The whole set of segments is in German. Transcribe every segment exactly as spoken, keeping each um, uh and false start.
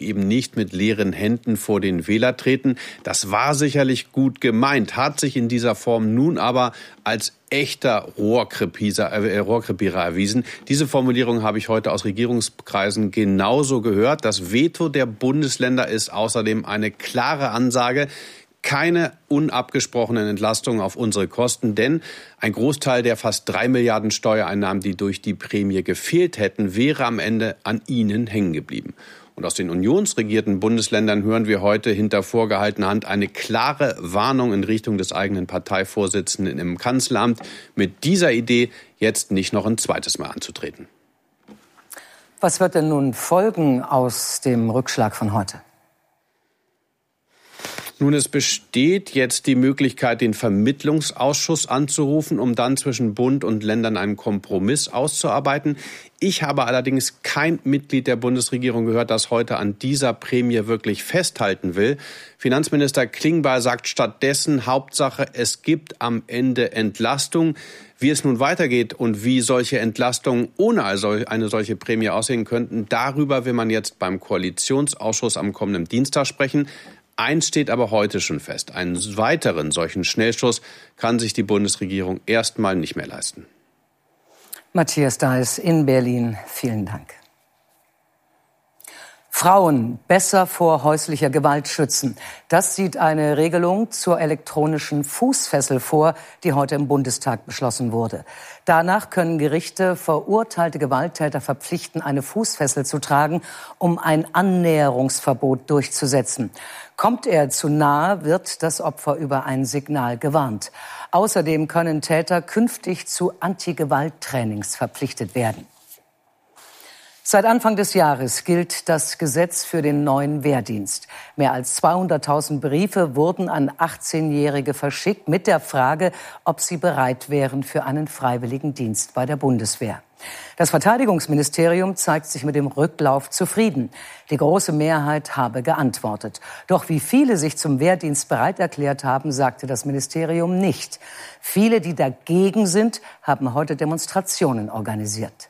Politik eben nicht mit leeren Händen vor den Wähler treten. Das war sicherlich gut gemeint, hat sich in dieser Form nun aber als echter Rohrkrepierer, äh, Rohrkrepierer erwiesen. Diese Formulierung habe ich heute aus Regierungskreisen genauso gehört. Das Veto der Bundesländer ist außerdem eine klare Ansage. Keine unabgesprochenen Entlastungen auf unsere Kosten, denn ein Großteil der fast drei Milliarden Steuereinnahmen, die durch die Prämie gefehlt hätten, wäre am Ende an Ihnen hängen geblieben. Und aus den unionsregierten Bundesländern hören wir heute hinter vorgehaltener Hand eine klare Warnung in Richtung des eigenen Parteivorsitzenden im Kanzleramt, mit dieser Idee jetzt nicht noch ein zweites Mal anzutreten. Was wird denn nun folgen aus dem Rückschlag von heute? Nun, es besteht jetzt die Möglichkeit, den Vermittlungsausschuss anzurufen, um dann zwischen Bund und Ländern einen Kompromiss auszuarbeiten. Ich habe allerdings kein Mitglied der Bundesregierung gehört, das heute an dieser Prämie wirklich festhalten will. Finanzminister Klingbeil sagt stattdessen, Hauptsache, es gibt am Ende Entlastung. Wie es nun weitergeht und wie solche Entlastungen ohne eine solche Prämie aussehen könnten, darüber will man jetzt beim Koalitionsausschuss am kommenden Dienstag sprechen. Eins steht aber heute schon fest. Einen weiteren solchen Schnellschuss kann sich die Bundesregierung erstmal nicht mehr leisten. Matthias Deiß in Berlin. Vielen Dank. Frauen besser vor häuslicher Gewalt schützen. Das sieht eine Regelung zur elektronischen Fußfessel vor, die heute im Bundestag beschlossen wurde. Danach können Gerichte verurteilte Gewalttäter verpflichten, eine Fußfessel zu tragen, um ein Annäherungsverbot durchzusetzen. Kommt er zu nahe, wird das Opfer über ein Signal gewarnt. Außerdem können Täter künftig zu Anti-Gewalt-Trainings verpflichtet werden. Seit Anfang des Jahres gilt das Gesetz für den neuen Wehrdienst. Mehr als zweihunderttausend Briefe wurden an achtzehnjährige verschickt mit der Frage, ob sie bereit wären für einen freiwilligen Dienst bei der Bundeswehr. Das Verteidigungsministerium zeigt sich mit dem Rücklauf zufrieden. Die große Mehrheit habe geantwortet. Doch wie viele sich zum Wehrdienst bereit erklärt haben, sagte das Ministerium nicht. Viele, die dagegen sind, haben heute Demonstrationen organisiert.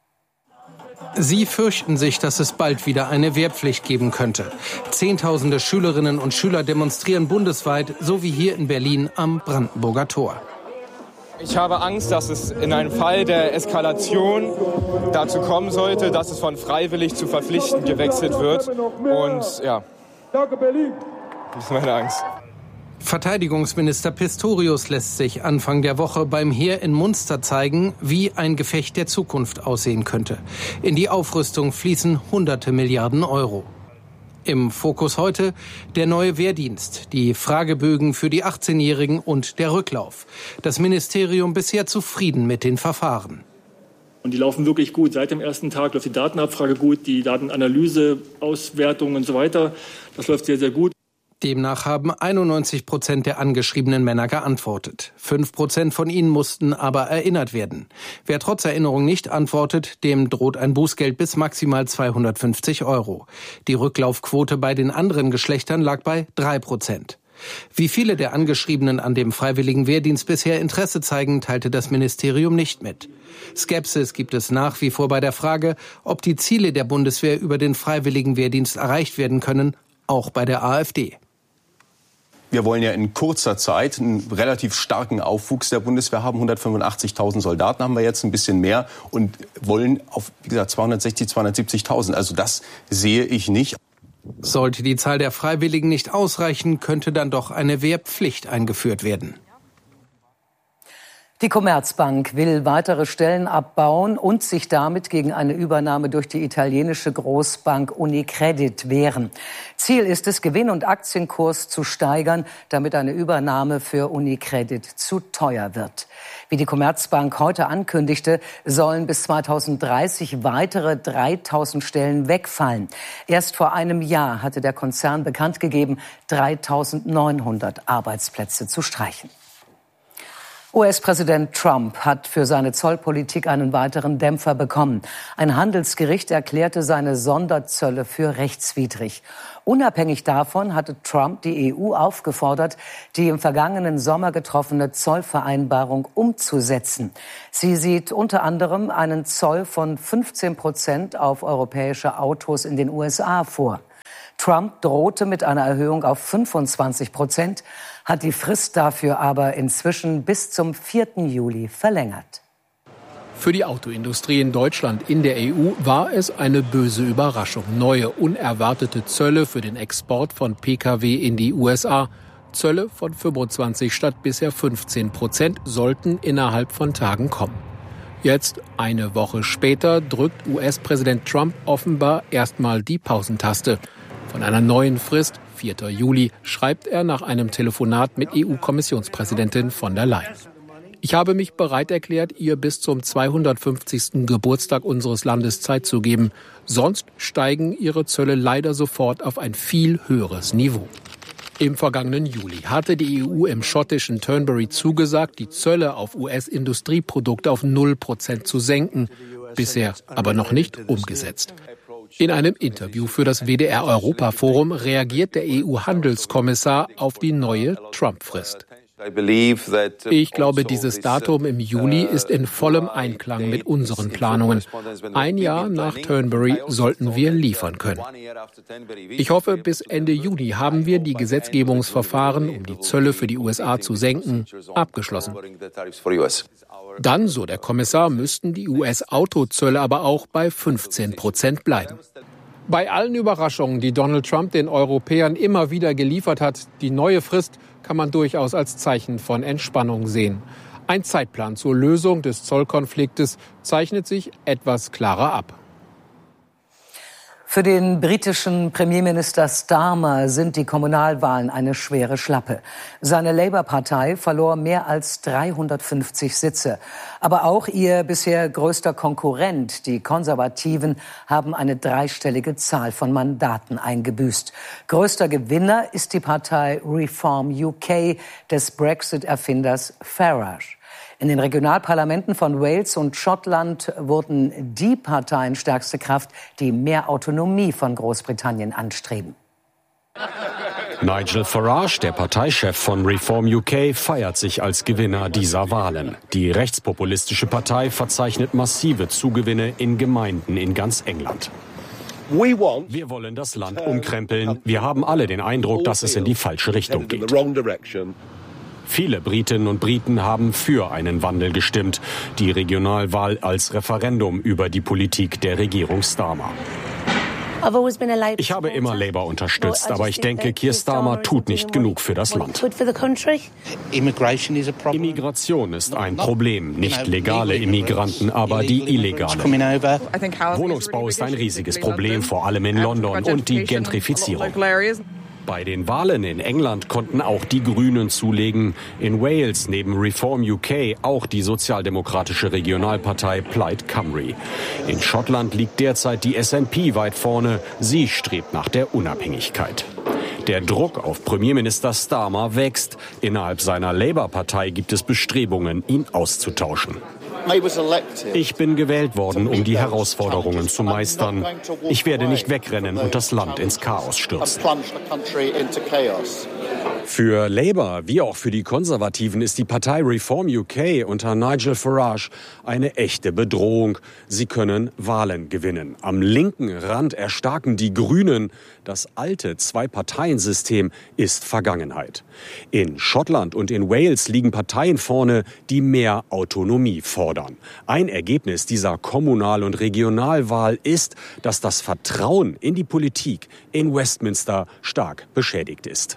Sie fürchten sich, dass es bald wieder eine Wehrpflicht geben könnte. Zehntausende Schülerinnen und Schüler demonstrieren bundesweit, so wie hier in Berlin am Brandenburger Tor. Ich habe Angst, dass es in einem Fall der Eskalation dazu kommen sollte, dass es von freiwillig zu verpflichtend gewechselt wird. Und ja, das ist meine Angst. Verteidigungsminister Pistorius lässt sich Anfang der Woche beim Heer in Munster zeigen, wie ein Gefecht der Zukunft aussehen könnte. In die Aufrüstung fließen hunderte Milliarden Euro. Im Fokus heute der neue Wehrdienst, die Fragebögen für die achtzehnjährigen und der Rücklauf. Das Ministerium bisher zufrieden mit den Verfahren. Und die laufen wirklich gut. Seit dem ersten Tag läuft die Datenabfrage gut, die Datenanalyse, Auswertung und so weiter. Das läuft sehr, sehr gut. Demnach haben einundneunzig Prozent der angeschriebenen Männer geantwortet. Fünf Prozent von ihnen mussten aber erinnert werden. Wer trotz Erinnerung nicht antwortet, dem droht ein Bußgeld bis maximal zweihundertfünfzig Euro. Die Rücklaufquote bei den anderen Geschlechtern lag bei drei Prozent. Wie viele der Angeschriebenen an dem freiwilligen Wehrdienst bisher Interesse zeigen, teilte das Ministerium nicht mit. Skepsis gibt es nach wie vor bei der Frage, ob die Ziele der Bundeswehr über den freiwilligen Wehrdienst erreicht werden können, auch bei der AfD. Wir wollen ja in kurzer Zeit einen relativ starken Aufwuchs der Bundeswehr haben. hundertfünfundachtzigtausend Soldaten haben wir jetzt, ein bisschen mehr. Und wollen auf, wie gesagt, zweihundertsechzig, zweihundertsiebzigtausend. Also das sehe ich nicht. Sollte die Zahl der Freiwilligen nicht ausreichen, könnte dann doch eine Wehrpflicht eingeführt werden. Die Commerzbank will weitere Stellen abbauen und sich damit gegen eine Übernahme durch die italienische Großbank Unicredit wehren. Ziel ist es, Gewinn und Aktienkurs zu steigern, damit eine Übernahme für Unicredit zu teuer wird. Wie die Commerzbank heute ankündigte, sollen bis zweitausenddreißig weitere dreitausend Stellen wegfallen. Erst vor einem Jahr hatte der Konzern bekannt gegeben, dreitausendneunhundert Arbeitsplätze zu streichen. U S-Präsident Trump hat für seine Zollpolitik einen weiteren Dämpfer bekommen. Ein Handelsgericht erklärte seine Sonderzölle für rechtswidrig. Unabhängig davon hatte Trump die E U aufgefordert, die im vergangenen Sommer getroffene Zollvereinbarung umzusetzen. Sie sieht unter anderem einen Zoll von fünfzehn Prozent auf europäische Autos in den U S A vor. Trump drohte mit einer Erhöhung auf fünfundzwanzig Prozent, hat die Frist dafür aber inzwischen bis zum vierten Juli verlängert. Für die Autoindustrie in Deutschland, in der E U, war es eine böse Überraschung. Neue, unerwartete Zölle für den Export von Pkw in die U S A. Zölle von fünfundzwanzig statt bisher fünfzehn Prozent sollten innerhalb von Tagen kommen. Jetzt, eine Woche später, drückt U S-Präsident Trump offenbar erstmal die Pausentaste. Von einer neuen Frist, vierten Juli, schreibt er nach einem Telefonat mit E U-Kommissionspräsidentin von der Leyen. Ich habe mich bereit erklärt, ihr bis zum zweihundertfünfzigsten Geburtstag unseres Landes Zeit zu geben. Sonst steigen ihre Zölle leider sofort auf ein viel höheres Niveau. Im vergangenen Juli hatte die E U im schottischen Turnberry zugesagt, die Zölle auf U S-Industrieprodukte auf null Prozent zu senken, bisher aber noch nicht umgesetzt. In einem Interview für das W D R-Europa-Forum reagiert der E U-Handelskommissar auf die neue Trump-Frist. Ich glaube, dieses Datum im Juli ist in vollem Einklang mit unseren Planungen. Ein Jahr nach Turnberry sollten wir liefern können. Ich hoffe, bis Ende Juni haben wir die Gesetzgebungsverfahren, um die Zölle für die U S A zu senken, abgeschlossen. Dann, so der Kommissar, müssten die U S-Autozölle aber auch bei fünfzehn Prozent bleiben. Bei allen Überraschungen, die Donald Trump den Europäern immer wieder geliefert hat, die neue Frist kann man durchaus als Zeichen von Entspannung sehen. Ein Zeitplan zur Lösung des Zollkonfliktes zeichnet sich etwas klarer ab. Für den britischen Premierminister Starmer sind die Kommunalwahlen eine schwere Schlappe. Seine Labour-Partei verlor mehr als dreihundertfünfzig Sitze. Aber auch ihr bisher größter Konkurrent, die Konservativen, haben eine dreistellige Zahl von Mandaten eingebüßt. Größter Gewinner ist die Partei Reform U K des Brexit-Erfinders Farage. In den Regionalparlamenten von Wales und Schottland wurden die Parteien stärkste Kraft, die mehr Autonomie von Großbritannien anstreben. Nigel Farage, der Parteichef von Reform U K, feiert sich als Gewinner dieser Wahlen. Die rechtspopulistische Partei verzeichnet massive Zugewinne in Gemeinden in ganz England. Wir wollen das Land umkrempeln. Wir haben alle den Eindruck, dass es in die falsche Richtung geht. Viele Britinnen und Briten haben für einen Wandel gestimmt. Die Regionalwahl als Referendum über die Politik der Regierung Starmer. Ich habe immer Labour unterstützt, aber ich denke, Keir Starmer tut nicht genug für das Land. Immigration ist ein Problem. Nicht legale Immigranten, aber die illegale. Wohnungsbau ist ein riesiges Problem, vor allem in London, und die Gentrifizierung. Bei den Wahlen in England konnten auch die Grünen zulegen. In Wales neben Reform U K auch die sozialdemokratische Regionalpartei Plaid Cymru. In Schottland liegt derzeit die S N P weit vorne. Sie strebt nach der Unabhängigkeit. Der Druck auf Premierminister Starmer wächst. Innerhalb seiner Labour-Partei gibt es Bestrebungen, ihn auszutauschen. Ich bin gewählt worden, um die Herausforderungen zu meistern. Ich werde nicht wegrennen und das Land ins Chaos stürzen. Für Labour wie auch für die Konservativen ist die Partei Reform U K unter Nigel Farage eine echte Bedrohung. Sie können Wahlen gewinnen. Am linken Rand erstarken die Grünen. Das alte Zwei-Parteien-System ist Vergangenheit. In Schottland und in Wales liegen Parteien vorne, die mehr Autonomie fordern. Ein Ergebnis dieser Kommunal- und Regionalwahl ist, dass das Vertrauen in die Politik in Westminster stark beschädigt ist.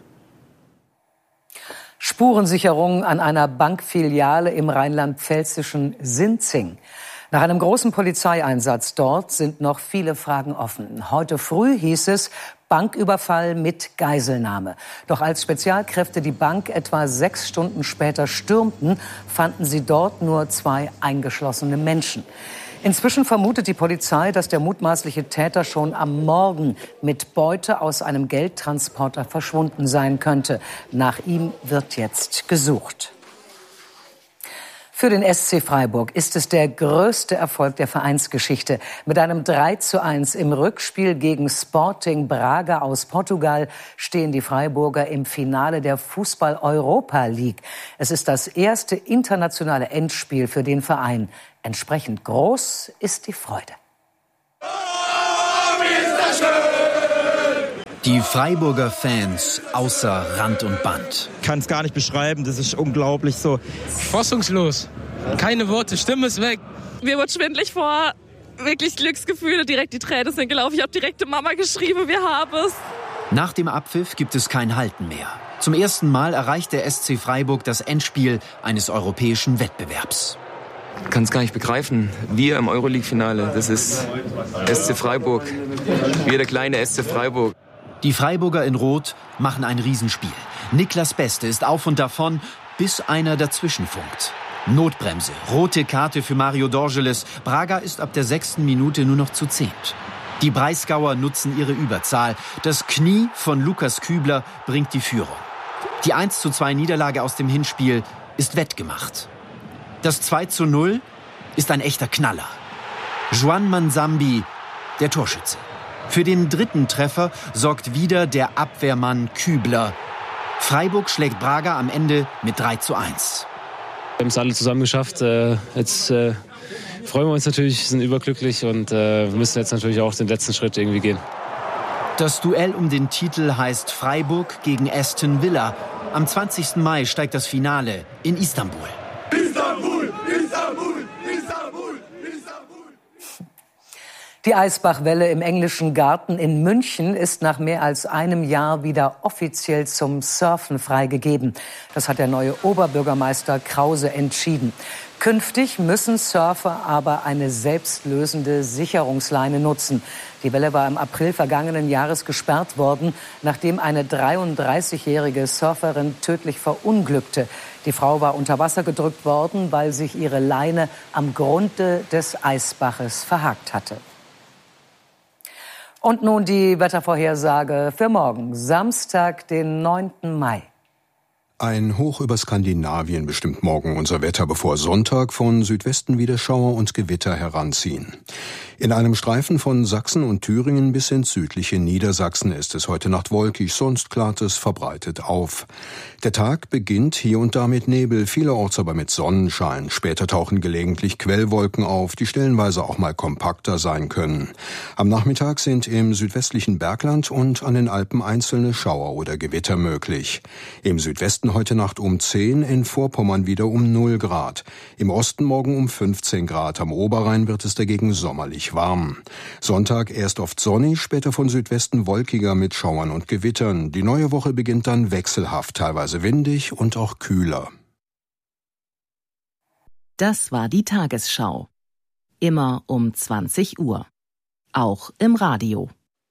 Spurensicherung an einer Bankfiliale im rheinland-pfälzischen Sinzing. Nach einem großen Polizeieinsatz dort sind noch viele Fragen offen. Heute früh hieß es Banküberfall mit Geiselnahme. Doch als Spezialkräfte die Bank etwa sechs Stunden später stürmten, fanden sie dort nur zwei eingeschlossene Menschen. Inzwischen vermutet die Polizei, dass der mutmaßliche Täter schon am Morgen mit Beute aus einem Geldtransporter verschwunden sein könnte. Nach ihm wird jetzt gesucht. Für den S C Freiburg ist es der größte Erfolg der Vereinsgeschichte. Mit einem drei zu eins im Rückspiel gegen Sporting Braga aus Portugal stehen die Freiburger im Finale der Fußball-Europa League. Es ist das erste internationale Endspiel für den Verein. Entsprechend groß ist die Freude. Die Freiburger Fans außer Rand und Band. Ich kann es gar nicht beschreiben, das ist unglaublich so. Fassungslos, keine Worte, Stimme ist weg. Mir wird schwindelig vor, wirklich Glücksgefühle, direkt die Tränen sind gelaufen. Ich habe direkt der Mama geschrieben, wir haben es. Nach dem Abpfiff gibt es kein Halten mehr. Zum ersten Mal erreicht der S C Freiburg das Endspiel eines europäischen Wettbewerbs. Ich kann es gar nicht begreifen. Wir im Euroleague-Finale, das ist S C Freiburg. Wir, der kleine S C Freiburg. Die Freiburger in Rot machen ein Riesenspiel. Niklas Beste ist auf und davon, bis einer dazwischen funkt. Notbremse, rote Karte für Mario Dorgeles. Braga ist ab der sechsten Minute nur noch zu zehnt. Die Breisgauer nutzen ihre Überzahl. Das Knie von Lukas Kübler bringt die Führung. Die eins zu zwei Niederlage aus dem Hinspiel ist wettgemacht. Das zwei zu null ist ein echter Knaller. Juan Manzambi, der Torschütze. Für den dritten Treffer sorgt wieder der Abwehrmann Kübler. Freiburg schlägt Braga am Ende mit drei zu eins. Wir haben es alle zusammen geschafft. Jetzt freuen wir uns natürlich, sind überglücklich und müssen jetzt natürlich auch den letzten Schritt irgendwie gehen. Das Duell um den Titel heißt Freiburg gegen Aston Villa. Am zwanzigsten Mai steigt das Finale in Istanbul. Istanbul, Istanbul, Istanbul, Istanbul. Die Eisbachwelle im Englischen Garten in München ist nach mehr als einem Jahr wieder offiziell zum Surfen freigegeben. Das hat der neue Oberbürgermeister Krause entschieden. Künftig müssen Surfer aber eine selbstlösende Sicherungsleine nutzen. Die Welle war im April vergangenen Jahres gesperrt worden, nachdem eine dreiunddreißigjährige Surferin tödlich verunglückte. Die Frau war unter Wasser gedrückt worden, weil sich ihre Leine am Grunde des Eisbaches verhakt hatte. Und nun die Wettervorhersage für morgen, Samstag, den neunten Mai. Ein Hoch über Skandinavien bestimmt morgen unser Wetter, bevor Sonntag von Südwesten wieder Schauer und Gewitter heranziehen. In einem Streifen von Sachsen und Thüringen bis ins südliche Niedersachsen ist es heute Nacht wolkig, sonst klart es verbreitet auf. Der Tag beginnt hier und da mit Nebel, vielerorts aber mit Sonnenschein. Später tauchen gelegentlich Quellwolken auf, die stellenweise auch mal kompakter sein können. Am Nachmittag sind im südwestlichen Bergland und an den Alpen einzelne Schauer oder Gewitter möglich. Im Südwesten heute Nacht um zehn, in Vorpommern wieder um null Grad. Im Osten morgen um fünfzehn Grad. Am Oberrhein wird es dagegen sommerlich warm. Sonntag erst oft sonnig, später von Südwesten wolkiger mit Schauern und Gewittern. Die neue Woche beginnt dann wechselhaft, teilweise windig und auch kühler. Das war die Tagesschau. Immer um zwanzig Uhr. Auch im Radio.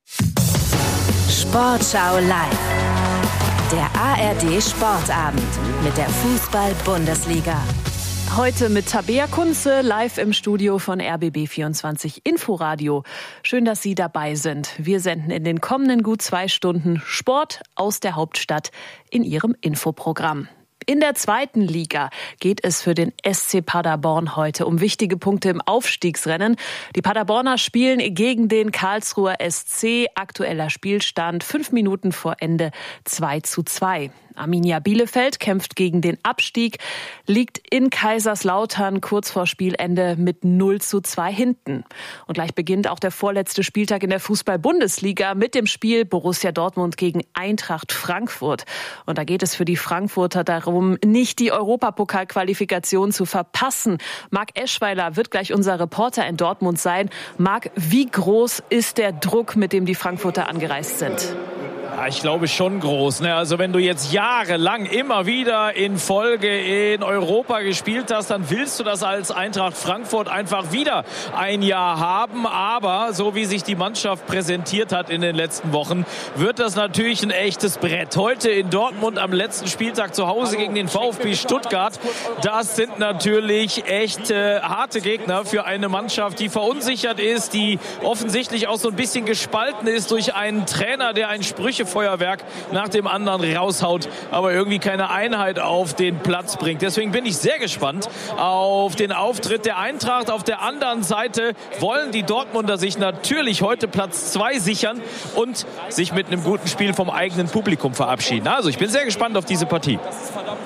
Sportschau live. Der A R D Sportabend mit der Fußball-Bundesliga. Heute mit Tabea Kunze, live im Studio von R B B vierundzwanzig Inforadio. Schön, dass Sie dabei sind. Wir senden in den kommenden gut zwei Stunden Sport aus der Hauptstadt in Ihrem Infoprogramm. In der zweiten Liga geht es für den S C Paderborn heute um wichtige Punkte im Aufstiegsrennen. Die Paderborner spielen gegen den Karlsruher S C. Aktueller Spielstand fünf Minuten vor Ende zwei zu zwei. Arminia Bielefeld kämpft gegen den Abstieg, liegt in Kaiserslautern kurz vor Spielende mit null zu zwei hinten. Und gleich beginnt auch der vorletzte Spieltag in der Fußball-Bundesliga mit dem Spiel Borussia Dortmund gegen Eintracht Frankfurt. Und da geht es für die Frankfurter darum, nicht die Europapokalqualifikation zu verpassen. Marc Eschweiler wird gleich unser Reporter in Dortmund sein. Marc, wie groß ist der Druck, mit dem die Frankfurter angereist sind? Ja, ich glaube schon groß. Ne? Also wenn du jetzt jahrelang immer wieder in Folge in Europa gespielt hast, dann willst du das als Eintracht Frankfurt einfach wieder ein Jahr haben. Aber so wie sich die Mannschaft präsentiert hat in den letzten Wochen, wird das natürlich ein echtes Brett. Heute in Dortmund am letzten Spieltag zu Hause gegen den VfB Stuttgart. Das sind natürlich echt äh, harte Gegner für eine Mannschaft, die verunsichert ist, die offensichtlich auch so ein bisschen gespalten ist durch einen Trainer, der ein Sprüche Feuerwerk nach dem anderen raushaut, aber irgendwie keine Einheit auf den Platz bringt. Deswegen bin ich sehr gespannt auf den Auftritt der Eintracht. Auf der anderen Seite wollen die Dortmunder sich natürlich heute Platz zwei sichern und sich mit einem guten Spiel vom eigenen Publikum verabschieden. Also ich bin sehr gespannt auf diese Partie.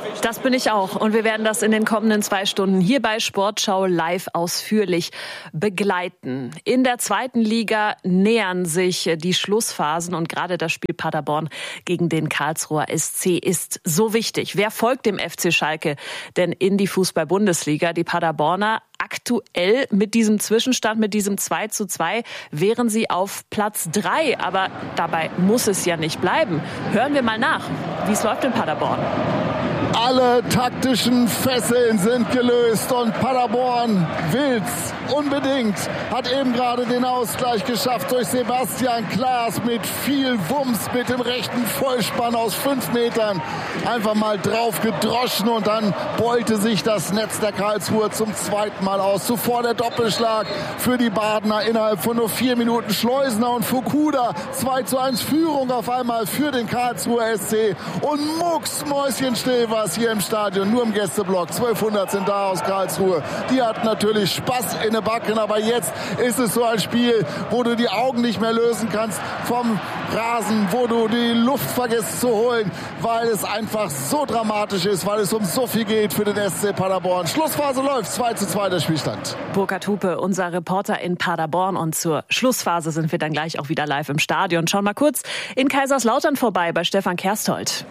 Das bin ich auch. Und wir werden das in den kommenden zwei Stunden hier bei Sportschau live ausführlich begleiten. In der zweiten Liga nähern sich die Schlussphasen und gerade das Spiel Paderborn gegen den Karlsruher S C ist so wichtig. Wer folgt dem F C Schalke denn in die Fußball-Bundesliga? Die Paderborner aktuell mit diesem Zwischenstand, mit diesem zwei zu zwei, wären sie auf Platz drei. Aber dabei muss es ja nicht bleiben. Hören wir mal nach, wie es läuft in Paderborn. Alle taktischen Fesseln sind gelöst und Paderborn will's unbedingt. Hat eben gerade den Ausgleich geschafft durch Sebastian Klaas mit viel Wumms, mit dem rechten Vollspann aus fünf Metern. Einfach mal drauf gedroschen und dann beulte sich das Netz der Karlsruher zum zweiten Mal aus. Zuvor der Doppelschlag für die Badener innerhalb von nur vier Minuten. Schleusener und Fukuda zwei zu eins Führung auf einmal für den Karlsruher S C. Und mucksmäuschenstill war es hier im Stadion, nur im Gästeblock. zwölfhundert sind da aus Karlsruhe. Die hatten natürlich Spaß in den Backen, aber jetzt ist es so ein Spiel, wo du die Augen nicht mehr lösen kannst vom Rasen, wo du die Luft vergisst zu holen, weil es einfach so dramatisch ist, weil es um so viel geht für den S C Paderborn. Schlussphase läuft, zwei zu zwei der Spielstand. Burkhard Hupe, unser Reporter in Paderborn, und zur Schlussphase sind wir dann gleich auch wieder live im Stadion. Schauen mal kurz in Kaiserslautern vorbei bei Stefan Kersthold.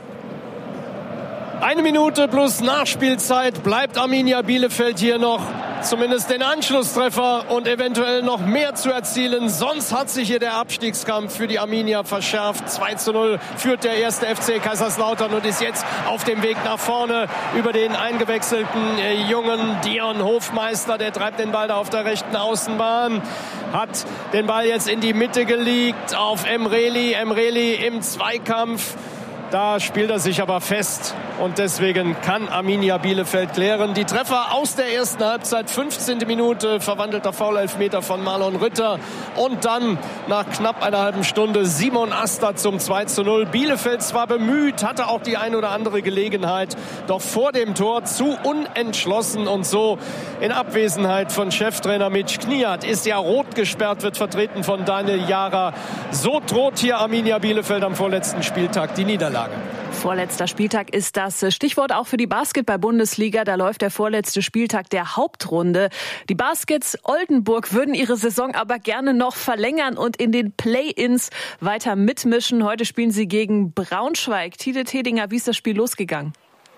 Eine Minute plus Nachspielzeit bleibt Arminia Bielefeld hier noch zumindest den Anschlusstreffer und eventuell noch mehr zu erzielen. Sonst hat sich hier der Abstiegskampf für die Arminia verschärft. zwei zu null führt der erste F C Kaiserslautern und ist jetzt auf dem Weg nach vorne über den eingewechselten äh, jungen Dion Hofmeister. Der treibt den Ball da auf der rechten Außenbahn. Hat den Ball jetzt in die Mitte gelegt auf Emreli. Emreli im Zweikampf. Da spielt er sich aber fest und deswegen kann Arminia Bielefeld klären. Die Treffer aus der ersten Halbzeit, fünfzehnte Minute, verwandelter Foul-Elfmeter von Marlon Ritter. Und dann nach knapp einer halben Stunde Simon Asta zum zwei zu null. Bielefeld zwar bemüht, hatte auch die ein oder andere Gelegenheit, doch vor dem Tor zu unentschlossen. Und so in Abwesenheit von Cheftrainer Mitch Kniat ist ja rot gesperrt, wird vertreten von Daniel Jara. So droht hier Arminia Bielefeld am vorletzten Spieltag die Niederlage. Vorletzter Spieltag ist das Stichwort auch für die Basketball-Bundesliga. Da läuft der vorletzte Spieltag der Hauptrunde. Die Baskets Oldenburg würden ihre Saison aber gerne noch verlängern und in den Play-Ins weiter mitmischen. Heute spielen sie gegen Braunschweig. Tide Tedinger, wie ist das Spiel losgegangen?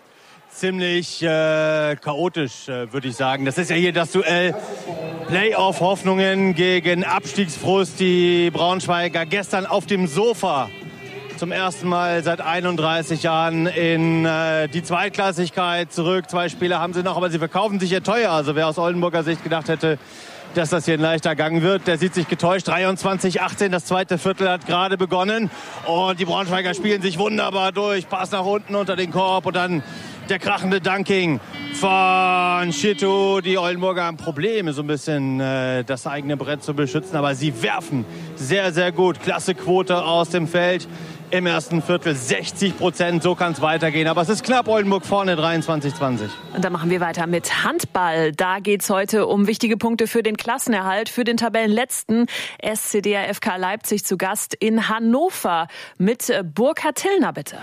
Ziemlich äh, chaotisch, äh, würde ich sagen. Das ist ja hier das Duell. Playoff-Hoffnungen gegen Abstiegsfrust. Die Braunschweiger gestern auf dem Sofa zum ersten Mal seit einunddreißig Jahren in äh, die Zweitklassigkeit zurück. Zwei Spieler haben sie noch, aber sie verkaufen sich ja teuer. Also wer aus Oldenburger Sicht gedacht hätte, dass das hier ein leichter Gang wird, der sieht sich getäuscht. dreiundzwanzig achtzehn, das zweite Viertel hat gerade begonnen. Und die Braunschweiger spielen sich wunderbar durch. Pass nach unten unter den Korb und dann der krachende Dunking von Schittu. Die Oldenburger haben Probleme, so ein bisschen äh, das eigene Brett zu beschützen. Aber sie werfen sehr, sehr gut. Klasse Quote aus dem Feld. Im ersten Viertel sechzig Prozent, so kann es weitergehen. Aber es ist knapp, Oldenburg vorne, dreiundzwanzig zwanzig. Und dann machen wir weiter mit Handball. Da geht es heute um wichtige Punkte für den Klassenerhalt, für den Tabellenletzten. S C D R F K Leipzig zu Gast in Hannover mit Burkhard Tillner, bitte.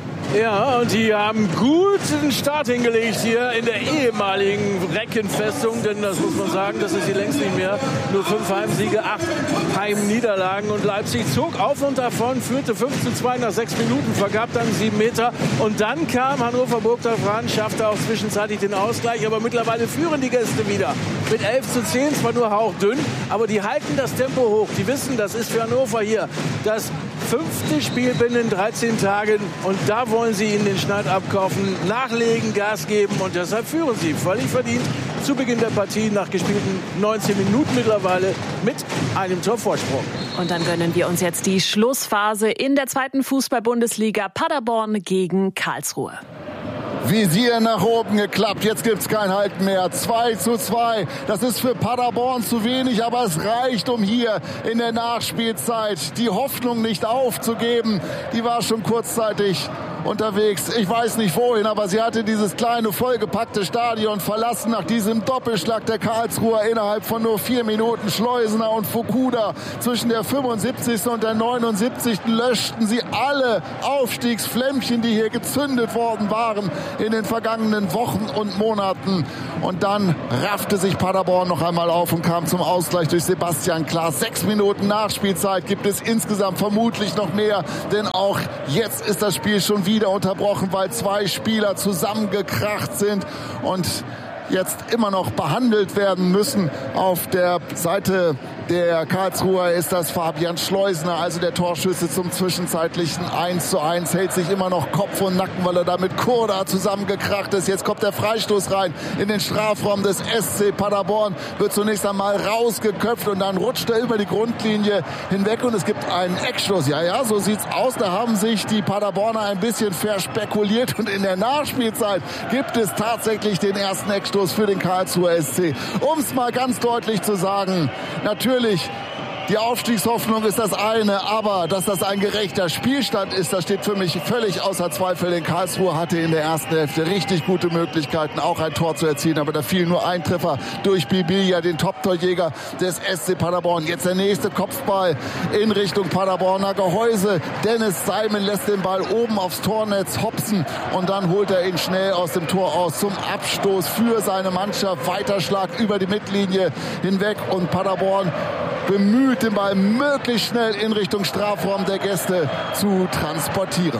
Ja, und die haben guten Start hingelegt hier in der ehemaligen Reckenfestung, denn das muss man sagen, das ist sie längst nicht mehr. Nur fünf Heimsiege, acht Heimniederlagen und Leipzig zog auf und davon, führte fünf zu zwei nach sechs Minuten, vergab dann sieben Meter und dann kam Hannover Burgdorf ran, schaffte auch zwischenzeitlich den Ausgleich, aber mittlerweile führen die Gäste wieder mit elf zu zehn, zwar nur hauchdünn, aber die halten das Tempo hoch, die wissen, das ist für Hannover hier das fünfte Spiel binnen dreizehn Tagen und da wollen sie in den Schneid abkaufen, nachlegen, Gas geben und deshalb führen sie völlig verdient zu Beginn der Partie nach gespielten neunzehn Minuten mittlerweile mit einem Torvorsprung. Und dann gönnen wir uns jetzt die Schlussphase in der zweiten Fußball-Bundesliga. Paderborn gegen Karlsruhe. Visier nach oben geklappt, jetzt gibt's kein Halten mehr. zwei zu zwei, das ist für Paderborn zu wenig, aber es reicht, um hier in der Nachspielzeit die Hoffnung nicht aufzugeben. Die war schon kurzzeitig unterwegs. Ich weiß nicht wohin, aber sie hatte dieses kleine, vollgepackte Stadion verlassen nach diesem Doppelschlag der Karlsruher innerhalb von nur vier Minuten. Schleusener und Fukuda zwischen der fünfundsiebzigsten und der neunundsiebzigsten löschten sie alle Aufstiegsflämmchen, die hier gezündet worden waren in den vergangenen Wochen und Monaten. Und dann raffte sich Paderborn noch einmal auf und kam zum Ausgleich durch Sebastian Klaas. Sechs Minuten Nachspielzeit gibt es insgesamt vermutlich noch mehr, denn auch jetzt ist das Spiel schon wieder unterbrochen, weil zwei Spieler zusammengekracht sind und jetzt immer noch behandelt werden müssen. Auf der Seite der Karlsruher ist das Fabian Schleusener, also der Torschütze zum zwischenzeitlichen eins zu eins, hält sich immer noch Kopf und Nacken, weil er da mit Kurda zusammengekracht ist. Jetzt kommt der Freistoß rein in den Strafraum des S C Paderborn, wird zunächst einmal rausgeköpft und dann rutscht er über die Grundlinie hinweg und es gibt einen Eckstoß. Ja, ja, so sieht's aus. Da haben sich die Paderborner ein bisschen verspekuliert und in der Nachspielzeit gibt es tatsächlich den ersten Eckstoß für den Karlsruher S C. Um es mal ganz deutlich zu sagen, natürlich die Aufstiegshoffnung ist das eine, aber dass das ein gerechter Spielstand ist, das steht für mich völlig außer Zweifel. Denn Karlsruhe hatte in der ersten Hälfte richtig gute Möglichkeiten, auch ein Tor zu erzielen. Aber da fiel nur ein Treffer durch Bibilia, den Top-Torjäger des S C Paderborn. Jetzt der nächste Kopfball in Richtung Paderborner Gehäuse. Dennis Simon lässt den Ball oben aufs Tornetz hopsen und dann holt er ihn schnell aus dem Tor aus zum Abstoß für seine Mannschaft. Weiterschlag über die Mittellinie hinweg und Paderborn bemüht, den Ball möglichst schnell in Richtung Strafraum der Gäste zu transportieren.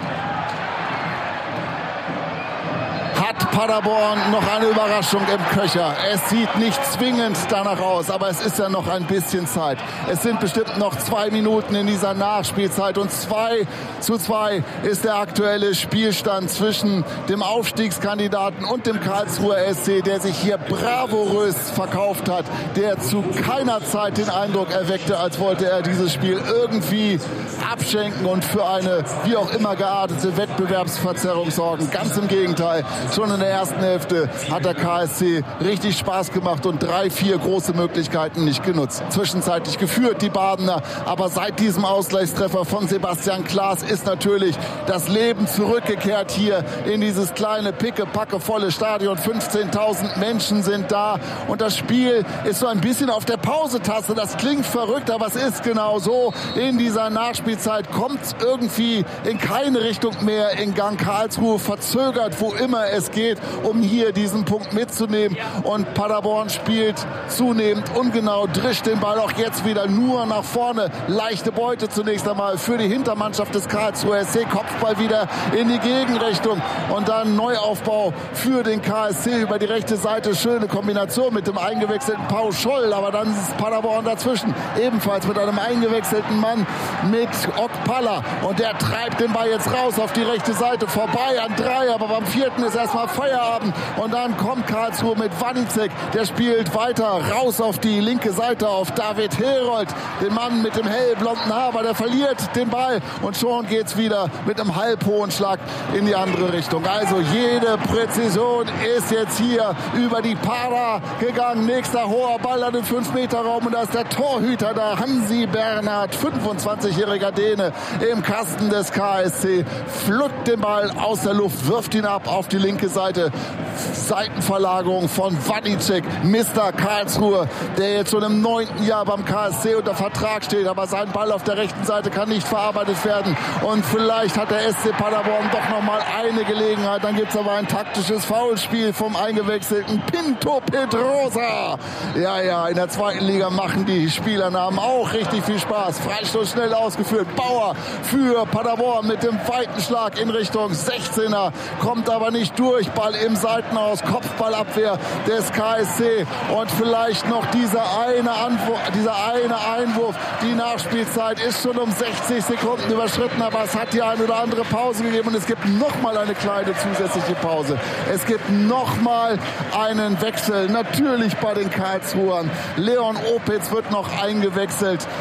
Hat Paderborn noch eine Überraschung im Köcher? Es sieht nicht zwingend danach aus, aber es ist ja noch ein bisschen Zeit. Es sind bestimmt noch zwei Minuten in dieser Nachspielzeit und zwei zu zwei ist der aktuelle Spielstand zwischen dem Aufstiegskandidaten und dem Karlsruher S C, der sich hier bravourös verkauft hat, der zu keiner Zeit den Eindruck erweckte, als wollte er dieses Spiel irgendwie abschenken und für eine wie auch immer geartete Wettbewerbsverzerrung sorgen. Ganz im Gegenteil. Schon in der ersten Hälfte hat der K S C richtig Spaß gemacht und drei, vier große Möglichkeiten nicht genutzt. Zwischenzeitlich geführt die Badener, aber seit diesem Ausgleichstreffer von Sebastian Klaas ist natürlich das Leben zurückgekehrt hier in dieses kleine, pickepackevolle Stadion. fünfzehntausend Menschen sind da und das Spiel ist so ein bisschen auf der Pausetaste. Das klingt verrückt, aber es ist genau so. In dieser Nachspielzeit kommt es irgendwie in keine Richtung mehr in Gang. Karlsruhe verzögert, wo immer es geht, um hier diesen Punkt mitzunehmen. Und Paderborn spielt zunehmend ungenau, drischt den Ball auch jetzt wieder nur nach vorne. Leichte Beute zunächst einmal für die Hintermannschaft des Karlsruher S C. Kopfball wieder in die Gegenrichtung und dann Neuaufbau für den K S C über die rechte Seite. Schöne Kombination mit dem eingewechselten Pau Scholl, aber dann ist Paderborn dazwischen. Ebenfalls mit einem eingewechselten Mann mit Okpala und der treibt den Ball jetzt raus auf die rechte Seite vorbei an drei, aber beim vierten ist erstmal Feierabend und dann kommt Karlsruhe mit Wanicek, der spielt weiter raus auf die linke Seite auf David Herold, den Mann mit dem hellblonden Haar, aber der verliert den Ball und schon geht's wieder mit einem halbhohen Schlag in die andere Richtung. Also jede Präzision ist jetzt hier über die Para gegangen. Nächster hoher Ball an den fünf Meter Raum und da ist der Torhüter da, Hansi Bernhard, fünfundzwanzigjähriger Däne im Kasten des K S C, pflückt den Ball aus der Luft, wirft ihn ab auf die linke Seite. Seitenverlagerung von Wanicek, Mister Karlsruhe, der jetzt schon im neunten Jahr beim K S C unter Vertrag steht, aber sein Ball auf der rechten Seite kann nicht verarbeitet werden und vielleicht hat der S C Paderborn doch noch mal eine Gelegenheit, dann gibt es aber ein taktisches Foulspiel vom eingewechselten Pinto Pedrosa. Ja, ja, in der zweiten Liga machen die Spielernamen auch richtig viel Spaß. Freistoß schnell ausgeführt, Bauer für Paderborn mit dem weiten Schlag in Richtung sechzehner, kommt aber nicht durch, Ball im Seitenaus, Kopfballabwehr des K S C und vielleicht noch dieser eine, Anwurf, dieser eine Einwurf. Die Nachspielzeit ist schon um sechzig Sekunden überschritten, aber es hat die eine oder andere Pause gegeben und es gibt noch mal eine kleine zusätzliche Pause. Es gibt noch mal einen Wechsel, natürlich bei den Karlsruhern. Leon Opitz wird noch eingewechselt.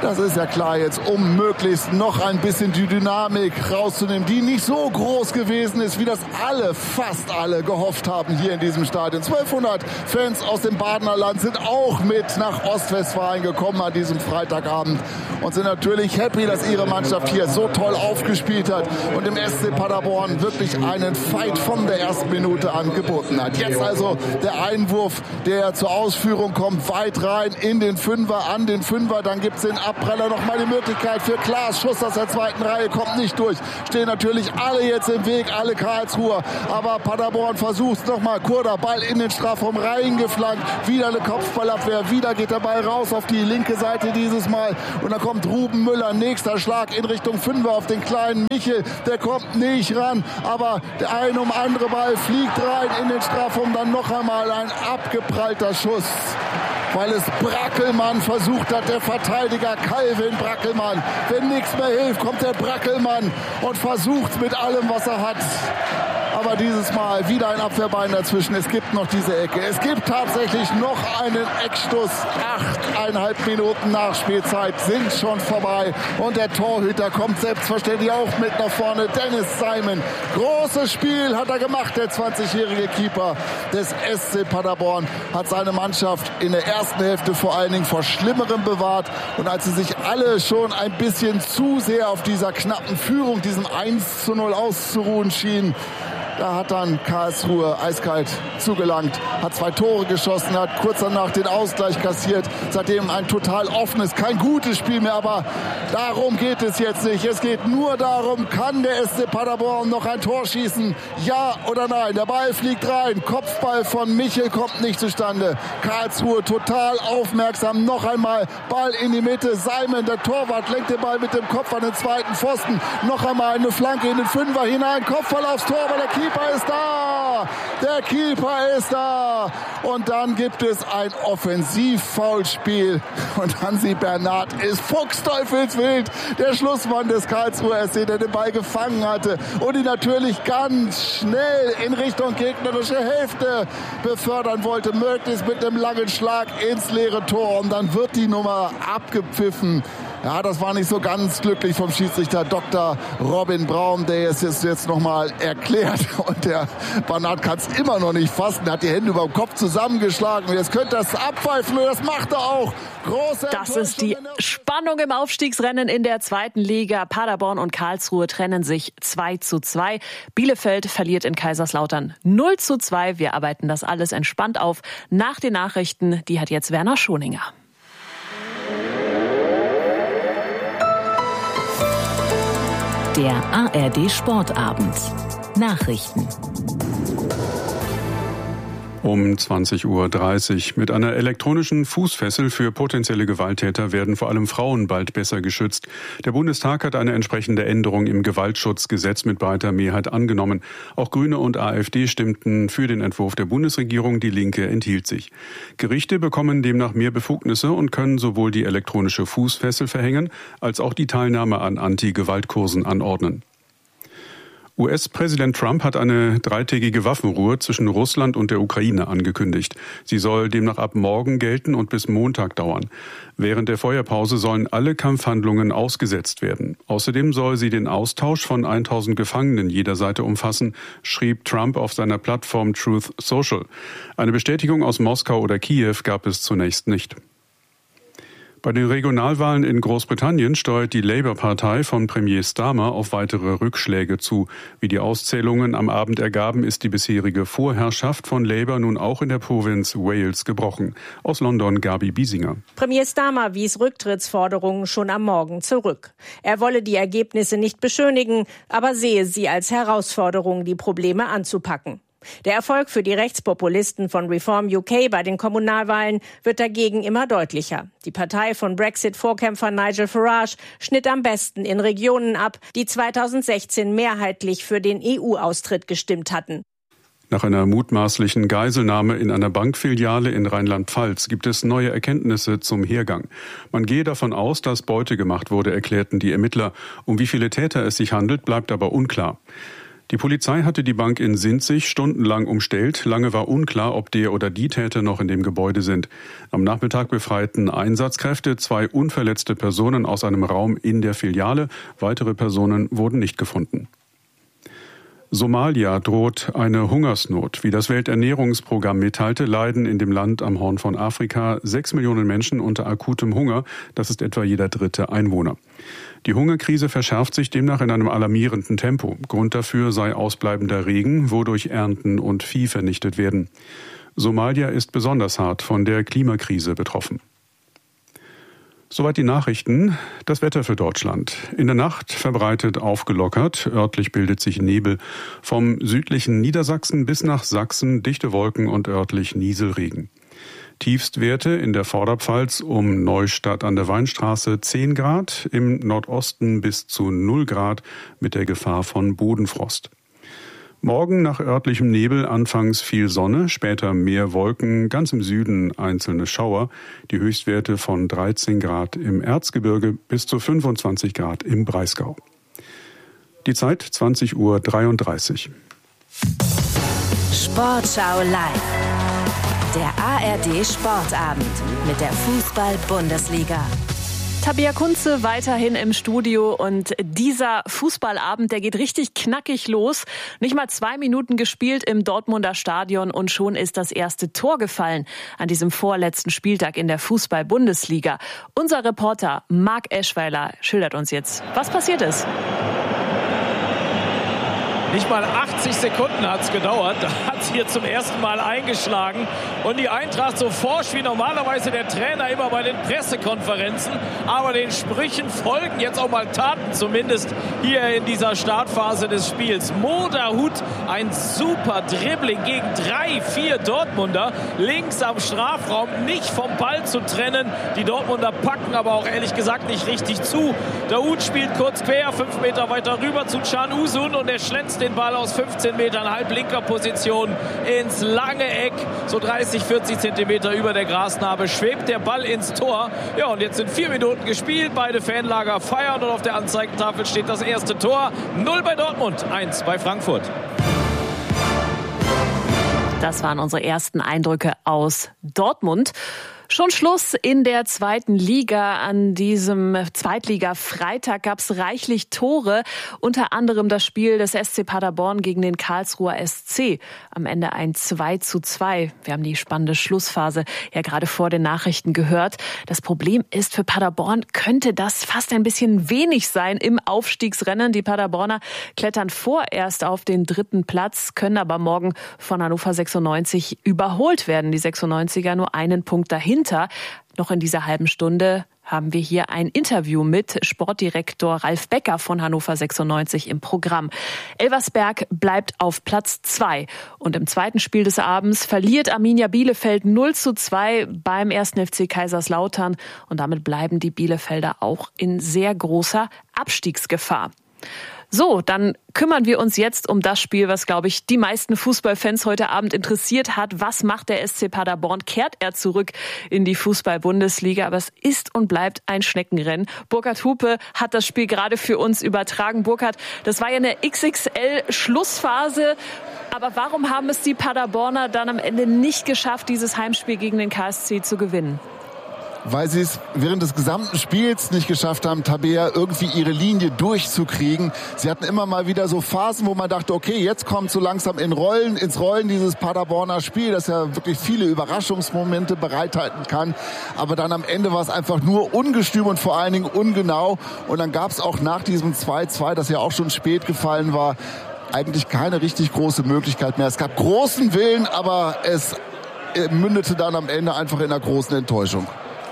Das ist ja klar jetzt, um möglichst noch ein bisschen die Dynamik rauszunehmen, die nicht so groß gewesen ist, wie das alle, fast alle gehofft haben hier in diesem Stadion. zwölfhundert Fans aus dem Badener Land sind auch mit nach Ostwestfalen gekommen an diesem Freitagabend und sind natürlich happy, dass ihre Mannschaft hier so toll aufgespielt hat und dem S C Paderborn wirklich einen Fight von der ersten Minute an geboten hat. Jetzt also der Einwurf, der zur Ausführung kommt, weit rein in den Fünfer, an den Fünfer, dann gibt es den Abpraller, nochmal die Möglichkeit für Klaas, Schuss aus der zweiten Reihe, kommt nicht durch, stehen natürlich alle jetzt im Weg, alle Karlsruher, aber Paderborn versucht es nochmal, Kurda, Ball in den Strafraum reingeflankt, wieder eine Kopfballabwehr, wieder geht der Ball raus auf die linke Seite dieses Mal und dann kommt Ruben Müller, nächster Schlag in Richtung Fünfer auf den kleinen Michel, der kommt nicht ran, aber der ein um andere Ball fliegt rein in den Strafraum, dann noch einmal ein abgeprallter Schuss, weil es Brackelmann versucht hat, der Verteidiger Calvin Brackelmann. Wenn nichts mehr hilft, kommt der Brackelmann und versucht mit allem, was er hat. Aber dieses Mal wieder ein Abwehrbein dazwischen. Es gibt noch diese Ecke. Es gibt tatsächlich noch einen Eckstoß. Achteinhalb Minuten Nachspielzeit sind schon vorbei. Und der Torhüter kommt selbstverständlich auch mit nach vorne. Dennis Simon. Großes Spiel hat er gemacht, der zwanzigjährige Keeper des S C Paderborn. Hat seine Mannschaft in der ersten Hälfte vor allen Dingen vor Schlimmerem bewahrt. Und als sie sich alle schon ein bisschen zu sehr auf dieser knappen Führung, diesem eins zu null auszuruhen schienen, da hat dann Karlsruhe eiskalt zugelangt, hat zwei Tore geschossen, hat kurz danach den Ausgleich kassiert. Seitdem ein total offenes, kein gutes Spiel mehr, aber darum geht es jetzt nicht. Es geht nur darum, kann der S C Paderborn noch ein Tor schießen? Ja oder nein? Der Ball fliegt rein, Kopfball von Michel kommt nicht zustande. Karlsruhe total aufmerksam, noch einmal Ball in die Mitte. Simon, der Torwart, lenkt den Ball mit dem Kopf an den zweiten Pfosten. Noch einmal eine Flanke in den Fünfer hinein, Kopfball aufs Tor, aber der Keeper ist da! Der Keeper ist da! Und dann gibt es ein Offensiv-Foulspiel. Und Hansi Bernhard ist fuchsteufelswild. Der Schlussmann des Karlsruher S C, der den Ball gefangen hatte und ihn natürlich ganz schnell in Richtung gegnerische Hälfte befördern wollte. Möglichst mit einem langen Schlag ins leere Tor. Und dann wird die Nummer abgepfiffen. Ja, das war nicht so ganz glücklich vom Schiedsrichter Doktor Robin Braun, der es jetzt, jetzt nochmal erklärt. Und der Bernhard kann es immer noch nicht fassen. Er hat die Hände über dem Kopf zusammengeschlagen. Jetzt könnte das abpfeifen und das macht er auch. Große das ist die Spannung im Aufstiegsrennen in der zweiten Liga. Paderborn und Karlsruhe trennen sich zwei zu zwei. Bielefeld verliert in Kaiserslautern null zu zwei. Wir arbeiten das alles entspannt auf. Nach den Nachrichten, die hat jetzt Werner Schoninger. Der A R D Sportabend. Nachrichten. Um zwanzig Uhr dreißig. Mit einer elektronischen Fußfessel für potenzielle Gewalttäter werden vor allem Frauen bald besser geschützt. Der Bundestag hat eine entsprechende Änderung im Gewaltschutzgesetz mit breiter Mehrheit angenommen. Auch Grüne und AfD stimmten für den Entwurf der Bundesregierung, die Linke enthielt sich. Gerichte bekommen demnach mehr Befugnisse und können sowohl die elektronische Fußfessel verhängen, als auch die Teilnahme an Anti-Gewalt-Kursen anordnen. U S-Präsident Trump hat eine dreitägige Waffenruhe zwischen Russland und der Ukraine angekündigt. Sie soll demnach ab morgen gelten und bis Montag dauern. Während der Feuerpause sollen alle Kampfhandlungen ausgesetzt werden. Außerdem soll sie den Austausch von tausend Gefangenen jeder Seite umfassen, schrieb Trump auf seiner Plattform Truth Social. Eine Bestätigung aus Moskau oder Kiew gab es zunächst nicht. Bei den Regionalwahlen in Großbritannien steuert die Labour-Partei von Premier Starmer auf weitere Rückschläge zu. Wie die Auszählungen am Abend ergaben, ist die bisherige Vorherrschaft von Labour nun auch in der Provinz Wales gebrochen. Aus London Gabi Biesinger. Premier Starmer wies Rücktrittsforderungen schon am Morgen zurück. Er wolle die Ergebnisse nicht beschönigen, aber sehe sie als Herausforderung, die Probleme anzupacken. Der Erfolg für die Rechtspopulisten von Reform U K bei den Kommunalwahlen wird dagegen immer deutlicher. Die Partei von Brexit-Vorkämpfer Nigel Farage schnitt am besten in Regionen ab, die zweitausendsechzehn mehrheitlich für den E U-Austritt gestimmt hatten. Nach einer mutmaßlichen Geiselnahme in einer Bankfiliale in Rheinland-Pfalz gibt es neue Erkenntnisse zum Hergang. Man gehe davon aus, dass Beute gemacht wurde, erklärten die Ermittler. Um wie viele Täter es sich handelt, bleibt aber unklar. Die Polizei hatte die Bank in Sinzig stundenlang umstellt. Lange war unklar, ob der oder die Täter noch in dem Gebäude sind. Am Nachmittag befreiten Einsatzkräfte zwei unverletzte Personen aus einem Raum in der Filiale. Weitere Personen wurden nicht gefunden. Somalia droht eine Hungersnot. Wie das Welternährungsprogramm mitteilte, leiden in dem Land am Horn von Afrika sechs Millionen Menschen unter akutem Hunger. Das ist etwa jeder dritte Einwohner. Die Hungerkrise verschärft sich demnach in einem alarmierenden Tempo. Grund dafür sei ausbleibender Regen, wodurch Ernten und Vieh vernichtet werden. Somalia ist besonders hart von der Klimakrise betroffen. Soweit die Nachrichten. Das Wetter für Deutschland. In der Nacht verbreitet aufgelockert. Örtlich bildet sich Nebel. Vom südlichen Niedersachsen bis nach Sachsen dichte Wolken und örtlich Nieselregen. Tiefstwerte in der Vorderpfalz um Neustadt an der Weinstraße zehn Grad, im Nordosten bis zu null Grad mit der Gefahr von Bodenfrost. Morgen nach örtlichem Nebel anfangs viel Sonne, später mehr Wolken, ganz im Süden einzelne Schauer. Die Höchstwerte von dreizehn Grad im Erzgebirge bis zu fünfundzwanzig Grad im Breisgau. Die Zeit zwanzig Uhr dreiunddreißig. Sportschau live. Der A R D Sportabend mit der Fußball-Bundesliga. Tabea Kunze weiterhin im Studio und dieser Fußballabend, der geht richtig knackig los. Nicht mal zwei Minuten gespielt im Dortmunder Stadion und schon ist das erste Tor gefallen an diesem vorletzten Spieltag in der Fußball-Bundesliga. Unser Reporter Marc Eschweiler schildert uns jetzt, was passiert ist. Nicht mal achtzig Sekunden hat es gedauert. Da hat es hier zum ersten Mal eingeschlagen. Und die Eintracht so forsch wie normalerweise der Trainer immer bei den Pressekonferenzen. Aber den Sprüchen folgen jetzt auch mal Taten, zumindest hier in dieser Startphase des Spiels. Moderhut, ein super Dribbling gegen drei, vier Dortmunder. Links am Strafraum, nicht vom Ball zu trennen. Die Dortmunder packen aber auch ehrlich gesagt nicht richtig zu. Dahoud spielt kurz quer, fünf Meter weiter rüber zu Can Uzun und er schlänzt den Ball aus fünfzehn Metern halblinker Position ins lange Eck. So dreißig, vierzig Zentimeter über der Grasnarbe schwebt der Ball ins Tor. Ja, und jetzt sind vier Minuten gespielt. Beide Fanlager feiern und auf der Anzeigentafel steht das erste Tor. Null bei Dortmund, eins bei Frankfurt. Das waren unsere ersten Eindrücke aus Dortmund. Schon Schluss in der zweiten Liga. An diesem Zweitliga-Freitag gab es reichlich Tore. Unter anderem das Spiel des S C Paderborn gegen den Karlsruher S C. Am Ende ein zwei zu zwei. Wir haben die spannende Schlussphase ja gerade vor den Nachrichten gehört. Das Problem ist, für Paderborn könnte das fast ein bisschen wenig sein im Aufstiegsrennen. Die Paderborner klettern vorerst auf den dritten Platz, können aber morgen von Hannover sechsundneunzig überholt werden. Die sechsundneunziger nur einen Punkt dahinter. Noch in dieser halben Stunde haben wir hier ein Interview mit Sportdirektor Ralf Becker von Hannover sechsundneunzig im Programm. Elversberg bleibt auf Platz zwei. Und im zweiten Spiel des Abends verliert Arminia Bielefeld null zu zwei beim ersten F C Kaiserslautern. Und damit bleiben die Bielefelder auch in sehr großer Abstiegsgefahr. So, dann kümmern wir uns jetzt um das Spiel, was, glaube ich, die meisten Fußballfans heute Abend interessiert hat. Was macht der S C Paderborn? Kehrt er zurück in die Fußball-Bundesliga? Aber es ist und bleibt ein Schneckenrennen. Burkhard Hupe hat das Spiel gerade für uns übertragen. Burkhard, das war ja eine X X L-Schlussphase. Aber warum haben es die Paderborner dann am Ende nicht geschafft, dieses Heimspiel gegen den K S C zu gewinnen? Weil sie es während des gesamten Spiels nicht geschafft haben, Tabea irgendwie ihre Linie durchzukriegen. Sie hatten immer mal wieder so Phasen, wo man dachte, okay, jetzt kommt so langsam in Rollen, ins Rollen dieses Paderborner Spiel, das ja wirklich viele Überraschungsmomente bereithalten kann. Aber dann am Ende war es einfach nur ungestüm und vor allen Dingen ungenau. Und dann gab es auch nach diesem zwei zwei, das ja auch schon spät gefallen war, eigentlich keine richtig große Möglichkeit mehr. Es gab großen Willen, aber es mündete dann am Ende einfach in einer großen Enttäuschung.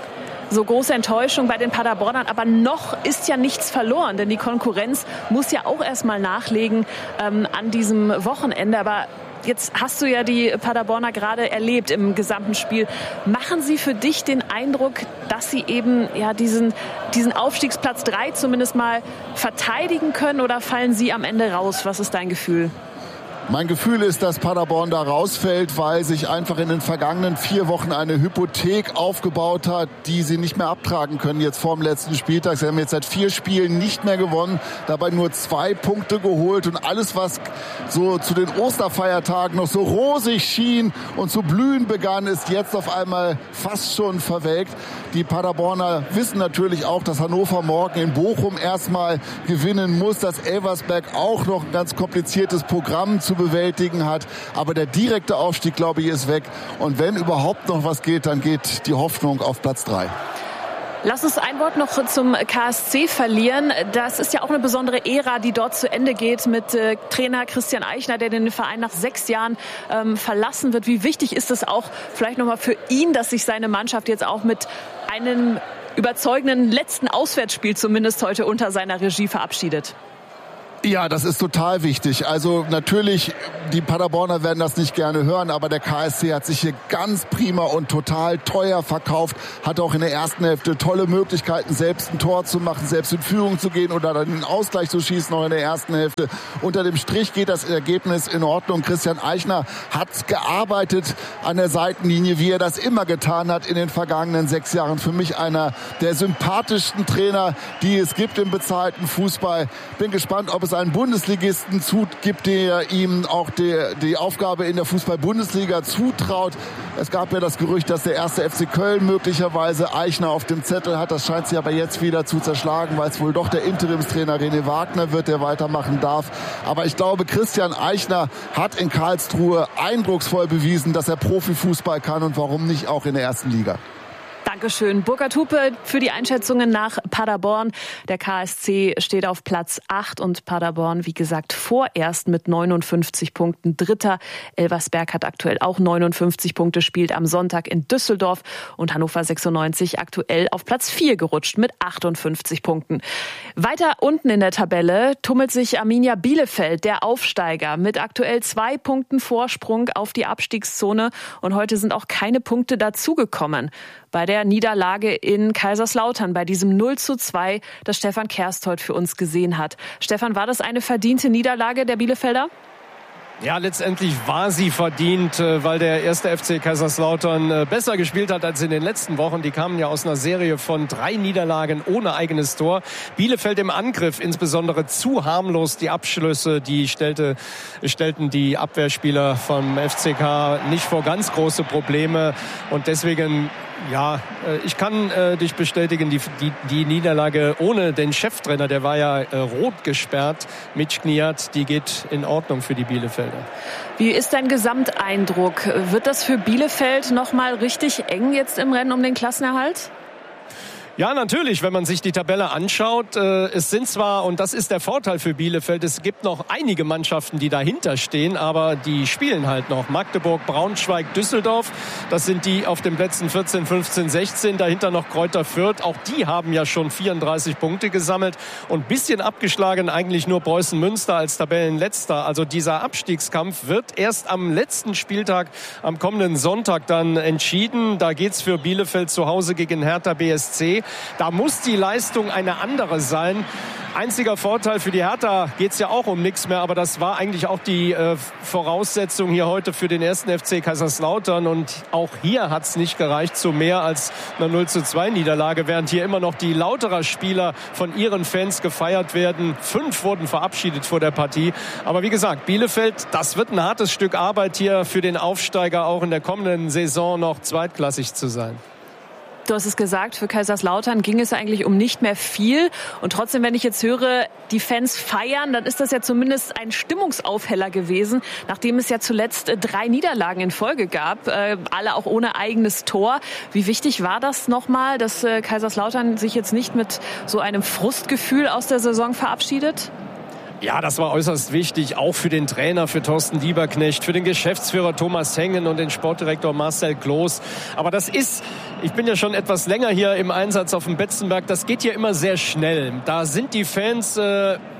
So große Enttäuschung bei den Paderbornern, aber noch ist ja nichts verloren, denn die Konkurrenz muss ja auch erstmal nachlegen ähm, an diesem Wochenende. Aber jetzt hast du ja die Paderborner gerade erlebt im gesamten Spiel. Machen sie für dich den Eindruck, dass sie eben ja diesen, diesen Aufstiegsplatz drei zumindest mal verteidigen können, oder fallen sie am Ende raus? Was ist dein Gefühl? Mein Gefühl ist, dass Paderborn da rausfällt, weil sich einfach in den vergangenen vier Wochen eine Hypothek aufgebaut hat, die sie nicht mehr abtragen können jetzt vor dem letzten Spieltag. Sie haben jetzt seit vier Spielen nicht mehr gewonnen, dabei nur zwei Punkte geholt und alles, was so zu den Osterfeiertagen noch so rosig schien und zu blühen begann, ist jetzt auf einmal fast schon verwelkt. Die Paderborner wissen natürlich auch, dass Hannover morgen in Bochum erstmal gewinnen muss, dass Elversberg auch noch ein ganz kompliziertes Programm zu bewältigen hat. Aber der direkte Aufstieg, glaube ich, ist weg. Und wenn überhaupt noch was geht, dann geht die Hoffnung auf Platz drei. Lass uns ein Wort noch zum K S C verlieren. Das ist ja auch eine besondere Ära, die dort zu Ende geht mit äh, Trainer Christian Eichner, der den Verein nach sechs Jahren ähm, verlassen wird. Wie wichtig ist es auch vielleicht nochmal für ihn, dass sich seine Mannschaft jetzt auch mit einem überzeugenden letzten Auswärtsspiel zumindest heute unter seiner Regie verabschiedet? Ja, das ist total wichtig. Also natürlich, die Paderborner werden das nicht gerne hören, aber der K S C hat sich hier ganz prima und total teuer verkauft, hat auch in der ersten Hälfte tolle Möglichkeiten, selbst ein Tor zu machen, selbst in Führung zu gehen oder dann den Ausgleich zu schießen, noch in der ersten Hälfte. Unter dem Strich geht das Ergebnis in Ordnung. Christian Eichner hat gearbeitet an der Seitenlinie, wie er das immer getan hat in den vergangenen sechs Jahren. Für mich einer der sympathischsten Trainer, die es gibt im bezahlten Fußball. Bin gespannt, ob es einen Bundesligisten gibt, der ihm auch die, die Aufgabe in der Fußball-Bundesliga zutraut. Es gab ja das Gerücht, dass der erste F C Köln möglicherweise Eichner auf dem Zettel hat. Das scheint sich aber jetzt wieder zu zerschlagen, weil es wohl doch der Interimstrainer René Wagner wird, der weitermachen darf. Aber ich glaube, Christian Eichner hat in Karlsruhe eindrucksvoll bewiesen, dass er Profifußball kann und warum nicht auch in der ersten Liga. Dankeschön. Burkhard Hupe für die Einschätzungen nach Paderborn. Der K S C steht auf Platz acht und Paderborn, wie gesagt, vorerst mit neunundfünfzig Punkten. Dritter. Elversberg hat aktuell auch neunundfünfzig Punkte, spielt am Sonntag in Düsseldorf. Und Hannover sechsundneunzig aktuell auf Platz vier gerutscht mit achtundfünfzig Punkten. Weiter unten in der Tabelle tummelt sich Arminia Bielefeld, der Aufsteiger, mit aktuell zwei Punkten Vorsprung auf die Abstiegszone. Und heute sind auch keine Punkte dazugekommen bei der Niederlage in Kaiserslautern, bei diesem null zu zwei, das Stefan Kerst heute für uns gesehen hat. Stefan, war das eine verdiente Niederlage der Bielefelder? Ja, letztendlich war sie verdient, weil der erste F C Kaiserslautern besser gespielt hat als in den letzten Wochen. Die kamen ja aus einer Serie von drei Niederlagen ohne eigenes Tor. Bielefeld im Angriff, insbesondere zu harmlos. Die Abschlüsse, die stellte, stellten die Abwehrspieler vom F C K nicht vor ganz große Probleme. Und deswegen, ja, ich kann äh, dich bestätigen, die, die, die Niederlage ohne den Cheftrainer, der war ja äh, rot gesperrt, Mitch Kniat, die geht in Ordnung für die Bielefelder. Wie ist dein Gesamteindruck? Wird das für Bielefeld noch mal richtig eng jetzt im Rennen um den Klassenerhalt? Ja, natürlich, wenn man sich die Tabelle anschaut. Äh, es sind zwar, und das ist der Vorteil für Bielefeld, es gibt noch einige Mannschaften, die dahinter stehen, aber die spielen halt noch. Magdeburg, Braunschweig, Düsseldorf, das sind die auf den Plätzen vierzehn, fünfzehn, sechzehn. Dahinter noch Greuther Fürth, auch die haben ja schon vierunddreißig Punkte gesammelt. Und bisschen abgeschlagen eigentlich nur Preußen Münster als Tabellenletzter. Also dieser Abstiegskampf wird erst am letzten Spieltag, am kommenden Sonntag dann entschieden. Da geht's für Bielefeld zu Hause gegen Hertha B S C. Da muss die Leistung eine andere sein. Einziger Vorteil für die Hertha, geht's ja auch um nichts mehr, aber das war eigentlich auch die äh, Voraussetzung hier heute für den ersten F C Kaiserslautern. Und auch hier hat's nicht gereicht zu mehr als einer null zu zwei Niederlage, während hier immer noch die Lauterer Spieler von ihren Fans gefeiert werden. Fünf wurden verabschiedet vor der Partie. Aber wie gesagt, Bielefeld, das wird ein hartes Stück Arbeit hier für den Aufsteiger, auch in der kommenden Saison noch zweitklassig zu sein. Du hast es gesagt, für Kaiserslautern ging es eigentlich um nicht mehr viel. Und trotzdem, wenn ich jetzt höre, die Fans feiern, dann ist das ja zumindest ein Stimmungsaufheller gewesen, nachdem es ja zuletzt drei Niederlagen in Folge gab, äh, alle auch ohne eigenes Tor. Wie wichtig war das nochmal, dass äh, Kaiserslautern sich jetzt nicht mit so einem Frustgefühl aus der Saison verabschiedet? Ja, das war äußerst wichtig, auch für den Trainer, für Thorsten Lieberknecht, für den Geschäftsführer Thomas Hengen und den Sportdirektor Marcel Kloß. Aber das ist, ich bin ja schon etwas länger hier im Einsatz auf dem Betzenberg, das geht hier immer sehr schnell. Da sind die Fans äh,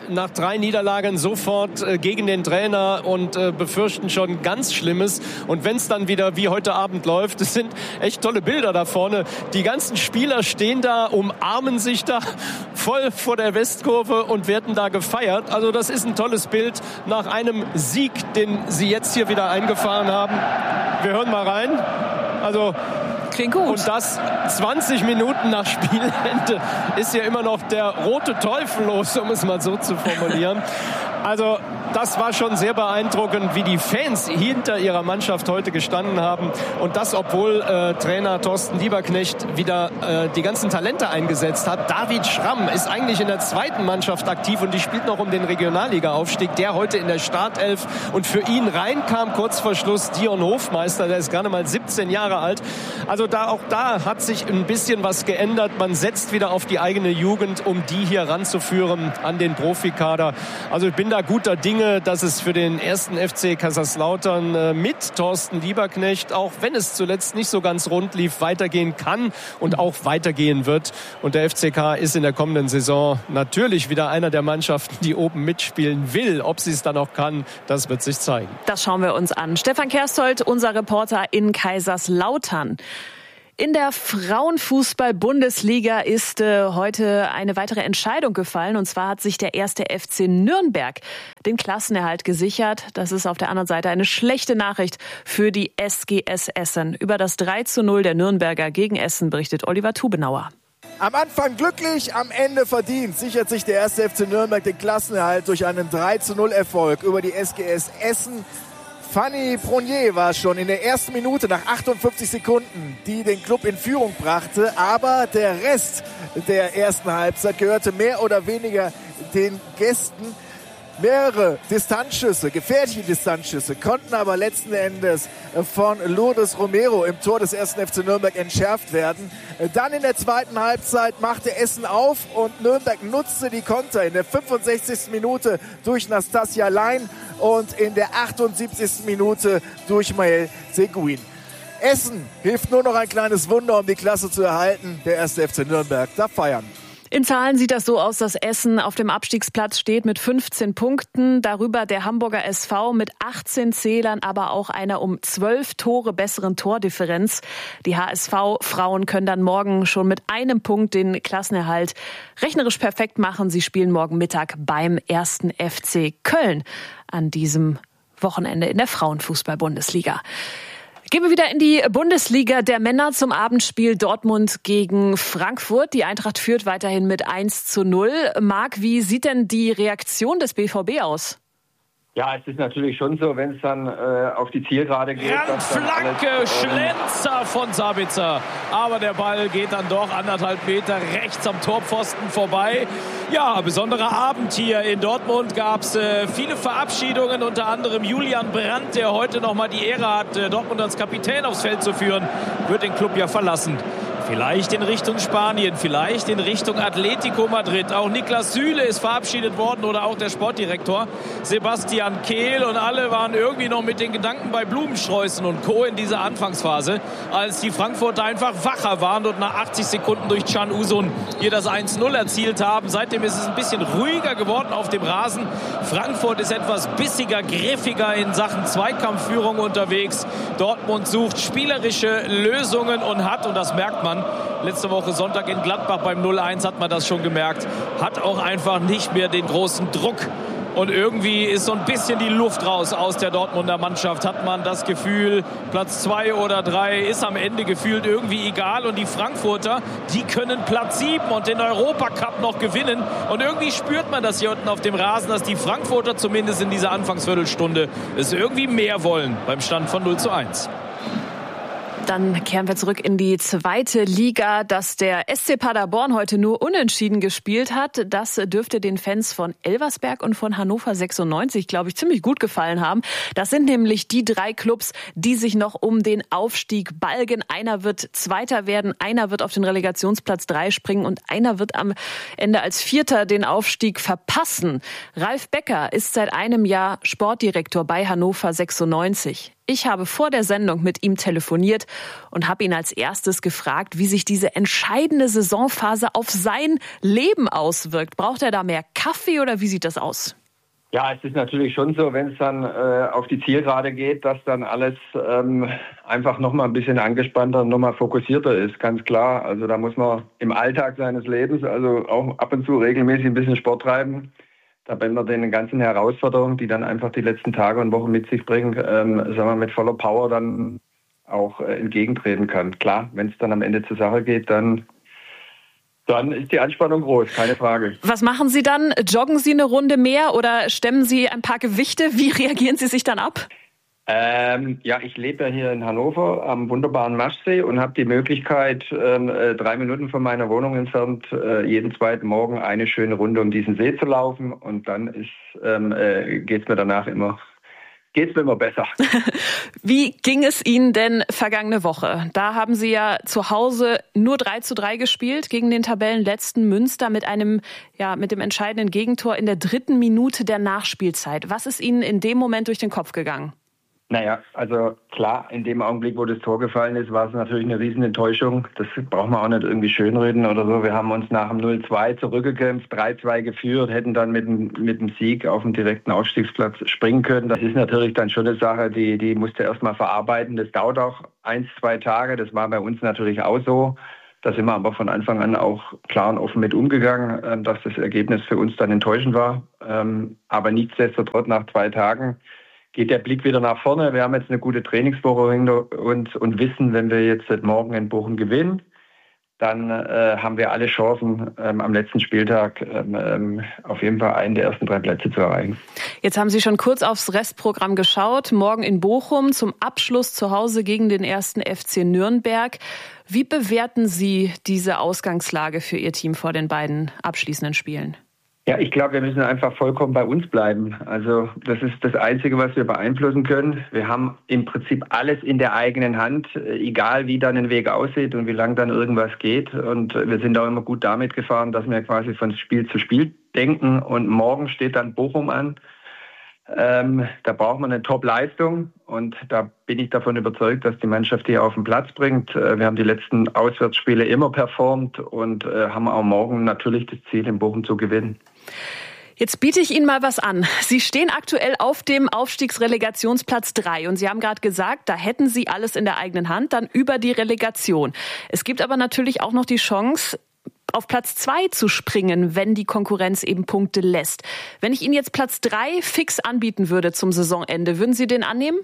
nach drei Niederlagen sofort äh, gegen den Trainer und äh, befürchten schon ganz Schlimmes. Und wenn es dann wieder wie heute Abend läuft, es sind echt tolle Bilder da vorne. Die ganzen Spieler stehen da, umarmen sich da voll vor der Westkurve und werden da gefeiert. Also das ist ein tolles Bild nach einem Sieg, den sie jetzt hier wieder eingefahren haben. Wir hören mal rein. Also klingt gut. Und das zwanzig Minuten nach Spielende ist ja immer noch der rote Teufel los, um es mal so zu formulieren. Also das war schon sehr beeindruckend, wie die Fans hinter ihrer Mannschaft heute gestanden haben. Und das, obwohl äh, Trainer Thorsten Lieberknecht wieder äh, die ganzen Talente eingesetzt hat. David Schramm ist eigentlich in der zweiten Mannschaft aktiv und die spielt noch um den Regionalliga-Aufstieg. Der heute in der Startelf und für ihn reinkam kurz vor Schluss Dion Hofmeister. Der ist gerade mal siebzehn Jahre alt. Also da, auch da hat sich ein bisschen was geändert. Man setzt wieder auf die eigene Jugend, um die hier ranzuführen an den Profikader. Also ich bin da guter Dinge, dass es für den ersten F C Kaiserslautern äh, mit Thorsten Lieberknecht, auch wenn es zuletzt nicht so ganz rund lief, weitergehen kann und auch weitergehen wird. Und der F C K ist in der kommenden Saison natürlich wieder einer der Mannschaften, die oben mitspielen will. Ob sie es dann auch kann, das wird sich zeigen. Das schauen wir uns an. Stefan Kersthold, unser Reporter in Kaiserslautern. In der Frauenfußball-Bundesliga ist äh, heute eine weitere Entscheidung gefallen. Und zwar hat sich der erste F C Nürnberg den Klassenerhalt gesichert. Das ist auf der anderen Seite eine schlechte Nachricht für die S G S Essen. Über das drei zu null der Nürnberger gegen Essen berichtet Oliver Tubenauer. Am Anfang glücklich, am Ende verdient sichert sich der erste F C Nürnberg den Klassenerhalt durch einen drei zu null Erfolg über die S G S Essen. Fanny Pronier war schon in der ersten Minute nach achtundfünfzig Sekunden, die den Klub in Führung brachte. Aber der Rest der ersten Halbzeit gehörte mehr oder weniger den Gästen. Mehrere Distanzschüsse, gefährliche Distanzschüsse, konnten aber letzten Endes von Lourdes Romero im Tor des ersten F C Nürnberg entschärft werden. Dann in der zweiten Halbzeit machte Essen auf und Nürnberg nutzte die Konter in der fünfundsechzigsten Minute durch Nastasia Lein und in der achtundsiebzigsten Minute durch Mael Seguin. Essen hilft nur noch ein kleines Wunder, um die Klasse zu erhalten. Der erste F C Nürnberg darf feiern. In Zahlen sieht das so aus, dass Essen auf dem Abstiegsplatz steht mit fünfzehn Punkten. Darüber der Hamburger S V mit achtzehn Zählern, aber auch einer um zwölf Tore besseren Tordifferenz. Die H S V-Frauen können dann morgen schon mit einem Punkt den Klassenerhalt rechnerisch perfekt machen. Sie spielen morgen Mittag beim ersten F C Köln an diesem Wochenende in der Frauenfußball-Bundesliga. Gehen wir wieder in die Bundesliga der Männer zum Abendspiel Dortmund gegen Frankfurt. Die Eintracht führt weiterhin mit eins zu null. Marc, wie sieht denn die Reaktion des B V B aus? Ja, es ist natürlich schon so, wenn es dann äh, auf die Zielgerade geht. Flanke, alles, ähm Schlenzer von Sabitzer. Aber der Ball geht dann doch anderthalb Meter rechts am Torpfosten vorbei. Ja, besonderer Abend hier in Dortmund. Gab es äh, viele Verabschiedungen, unter anderem Julian Brandt, der heute nochmal die Ehre hat, äh, Dortmund als Kapitän aufs Feld zu führen, wird den Club ja verlassen. Vielleicht in Richtung Spanien, vielleicht in Richtung Atletico Madrid. Auch Niklas Süle ist verabschiedet worden oder auch der Sportdirektor Sebastian Kehl. Und alle waren irgendwie noch mit den Gedanken bei Blumensträußen und Co. in dieser Anfangsphase, als die Frankfurter einfach wacher waren und nach achtzig Sekunden durch Can Uzun hier das eins null erzielt haben. Seitdem ist es ein bisschen ruhiger geworden auf dem Rasen. Frankfurt ist etwas bissiger, griffiger in Sachen Zweikampfführung unterwegs. Dortmund sucht spielerische Lösungen und hat, und das merkt man, letzte Woche Sonntag in Gladbach beim null eins hat man das schon gemerkt, hat auch einfach nicht mehr den großen Druck. Und irgendwie ist so ein bisschen die Luft raus aus der Dortmunder Mannschaft. Hat man das Gefühl, Platz zwei oder drei ist am Ende gefühlt irgendwie egal. Und die Frankfurter, die können Platz sieben und den Europacup noch gewinnen. Und irgendwie spürt man das hier unten auf dem Rasen, dass die Frankfurter zumindest in dieser Anfangsviertelstunde es irgendwie mehr wollen beim Stand von null zu eins. Dann kehren wir zurück in die zweite Liga, dass der S C Paderborn heute nur unentschieden gespielt hat. Das dürfte den Fans von Elversberg und von Hannover sechsundneunzig, glaube ich, ziemlich gut gefallen haben. Das sind nämlich die drei Clubs, die sich noch um den Aufstieg balgen. Einer wird Zweiter werden, einer wird auf den Relegationsplatz drei springen und einer wird am Ende als Vierter den Aufstieg verpassen. Ralf Becker ist seit einem Jahr Sportdirektor bei Hannover sechsundneunzig. Ich habe vor der Sendung mit ihm telefoniert und habe ihn als erstes gefragt, wie sich diese entscheidende Saisonphase auf sein Leben auswirkt. Braucht er da mehr Kaffee oder wie sieht das aus? Ja, es ist natürlich schon so, wenn es dann äh, auf die Zielgerade geht, dass dann alles ähm, einfach nochmal ein bisschen angespannter, nochmal fokussierter ist, ganz klar. Also da muss man im Alltag seines Lebens, also auch ab und zu regelmäßig ein bisschen Sport treiben, damit man den ganzen Herausforderungen, die dann einfach die letzten Tage und Wochen mit sich bringen, ähm, sagen wir, mit voller Power dann auch äh, entgegentreten kann. Klar, wenn es dann am Ende zur Sache geht, dann Dann ist die Anspannung groß, keine Frage. Was machen Sie dann? Joggen Sie eine Runde mehr oder stemmen Sie ein paar Gewichte? Wie reagieren Sie sich dann ab? Ähm, ja, ich lebe ja hier in Hannover am wunderbaren Maschsee und habe die Möglichkeit, ähm, äh, drei Minuten von meiner Wohnung entfernt, äh, jeden zweiten Morgen eine schöne Runde um diesen See zu laufen. Und dann ist, ähm, äh, geht's mir danach immer geht's mir immer besser. Wie ging es Ihnen denn vergangene Woche? Da haben Sie ja zu Hause nur drei zu drei gespielt gegen den Tabellenletzten Münster mit einem, ja, mit dem entscheidenden Gegentor in der dritten Minute der Nachspielzeit. Was ist Ihnen in dem Moment durch den Kopf gegangen? Naja, also klar, in dem Augenblick, wo das Tor gefallen ist, war es natürlich eine riesen Enttäuschung. Das braucht man auch nicht irgendwie schönreden oder so. Wir haben uns nach dem null zwei zurückgekämpft, drei zwei geführt, hätten dann mit dem, mit dem Sieg auf dem direkten Aufstiegsplatz springen können. Das ist natürlich dann schon eine Sache, die, die musste erst mal verarbeiten. Das dauert auch eins, zwei Tage. Das war bei uns natürlich auch so. Da sind wir aber von Anfang an auch klar und offen mit umgegangen, dass das Ergebnis für uns dann enttäuschend war. Aber nichtsdestotrotz nach zwei Tagen geht der Blick wieder nach vorne. Wir haben jetzt eine gute Trainingswoche hinter uns und wissen, wenn wir jetzt morgen in Bochum gewinnen, dann äh, haben wir alle Chancen, ähm, am letzten Spieltag ähm, auf jeden Fall einen der ersten drei Plätze zu erreichen. Jetzt haben Sie schon kurz aufs Restprogramm geschaut. Morgen in Bochum zum Abschluss zu Hause gegen den ersten F C Nürnberg. Wie bewerten Sie diese Ausgangslage für Ihr Team vor den beiden abschließenden Spielen? Ja, ich glaube, wir müssen einfach vollkommen bei uns bleiben. Also das ist das Einzige, was wir beeinflussen können. Wir haben im Prinzip alles in der eigenen Hand, egal wie dann ein Weg aussieht und wie lang dann irgendwas geht. Und wir sind auch immer gut damit gefahren, dass wir quasi von Spiel zu Spiel denken. Und morgen steht dann Bochum an. Ähm, da braucht man eine Top-Leistung und da bin ich davon überzeugt, dass die Mannschaft die auf den Platz bringt. Wir haben die letzten Auswärtsspiele immer performt und äh, haben auch morgen natürlich das Ziel, in Bochum zu gewinnen. Jetzt biete ich Ihnen mal was an. Sie stehen aktuell auf dem Aufstiegsrelegationsplatz drei und Sie haben gerade gesagt, da hätten Sie alles in der eigenen Hand, dann über die Relegation. Es gibt aber natürlich auch noch die Chance, auf Platz zwei zu springen, wenn die Konkurrenz eben Punkte lässt. Wenn ich Ihnen jetzt Platz drei fix anbieten würde zum Saisonende, würden Sie den annehmen?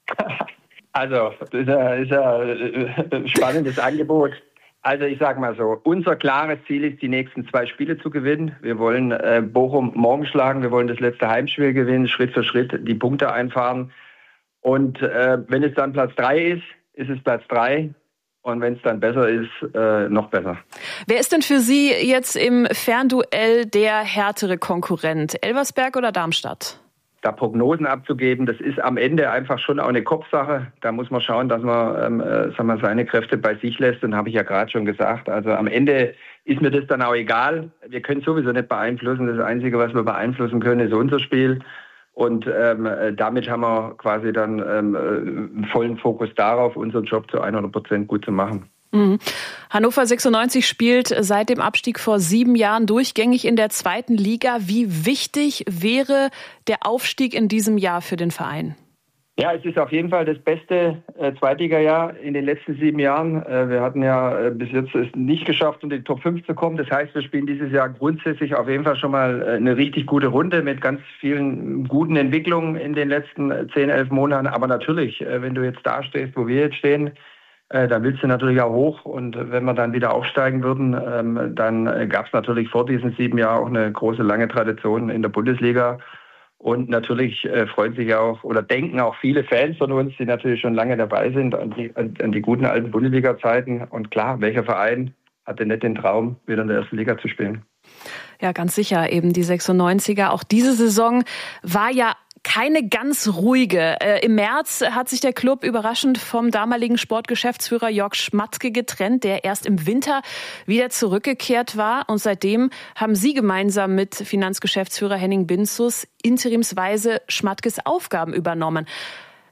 Also, das ist ein, ist ein spannendes Angebot. Also ich sage mal so, unser klares Ziel ist, die nächsten zwei Spiele zu gewinnen. Wir wollen äh, Bochum morgen schlagen, wir wollen das letzte Heimspiel gewinnen, Schritt für Schritt die Punkte einfahren. Und äh, wenn es dann Platz drei ist, ist es Platz drei. Und wenn es dann besser ist, äh, noch besser. Wer ist denn für Sie jetzt im Fernduell der härtere Konkurrent? Elversberg oder Darmstadt? Da Prognosen abzugeben, das ist am Ende einfach schon auch eine Kopfsache. Da muss man schauen, dass man, ähm, äh, sagen wir, seine Kräfte bei sich lässt. Und habe ich ja gerade schon gesagt. Also am Ende ist mir das dann auch egal. Wir können sowieso nicht beeinflussen. Das Einzige, was wir beeinflussen können, ist unser Spiel. Und ähm, damit haben wir quasi dann ähm, vollen Fokus darauf, unseren Job zu hundert Prozent gut zu machen. Mhm. Hannover sechsundneunzig spielt seit dem Abstieg vor sieben Jahren durchgängig in der zweiten Liga. Wie wichtig wäre der Aufstieg in diesem Jahr für den Verein? Ja, es ist auf jeden Fall das beste äh, Zweitliga-Jahr in den letzten sieben Jahren. Äh, wir hatten ja äh, bis jetzt es nicht geschafft, um in die Top fünf zu kommen. Das heißt, wir spielen dieses Jahr grundsätzlich auf jeden Fall schon mal äh, eine richtig gute Runde mit ganz vielen guten Entwicklungen in den letzten äh, zehn, elf Monaten. Aber natürlich, äh, wenn du jetzt da stehst, wo wir jetzt stehen, äh, dann willst du natürlich auch hoch. Und wenn wir dann wieder aufsteigen würden, ähm, dann äh, gab es natürlich vor diesen sieben Jahren auch eine große, lange Tradition in der Bundesliga. Und natürlich äh, freuen sich auch oder denken auch viele Fans von uns, die natürlich schon lange dabei sind, an die, an, an die guten alten Bundesliga-Zeiten. Und klar, welcher Verein hatte nicht den Traum, wieder in der ersten Liga zu spielen? Ja, ganz sicher. Eben die sechsundneunziger. Auch diese Saison war ja keine ganz ruhige. Äh, Im März hat sich der Club überraschend vom damaligen Sportgeschäftsführer Jörg Schmatke getrennt, der erst im Winter wieder zurückgekehrt war. Und seitdem haben Sie gemeinsam mit Finanzgeschäftsführer Henning Binzus interimsweise Schmatkes Aufgaben übernommen.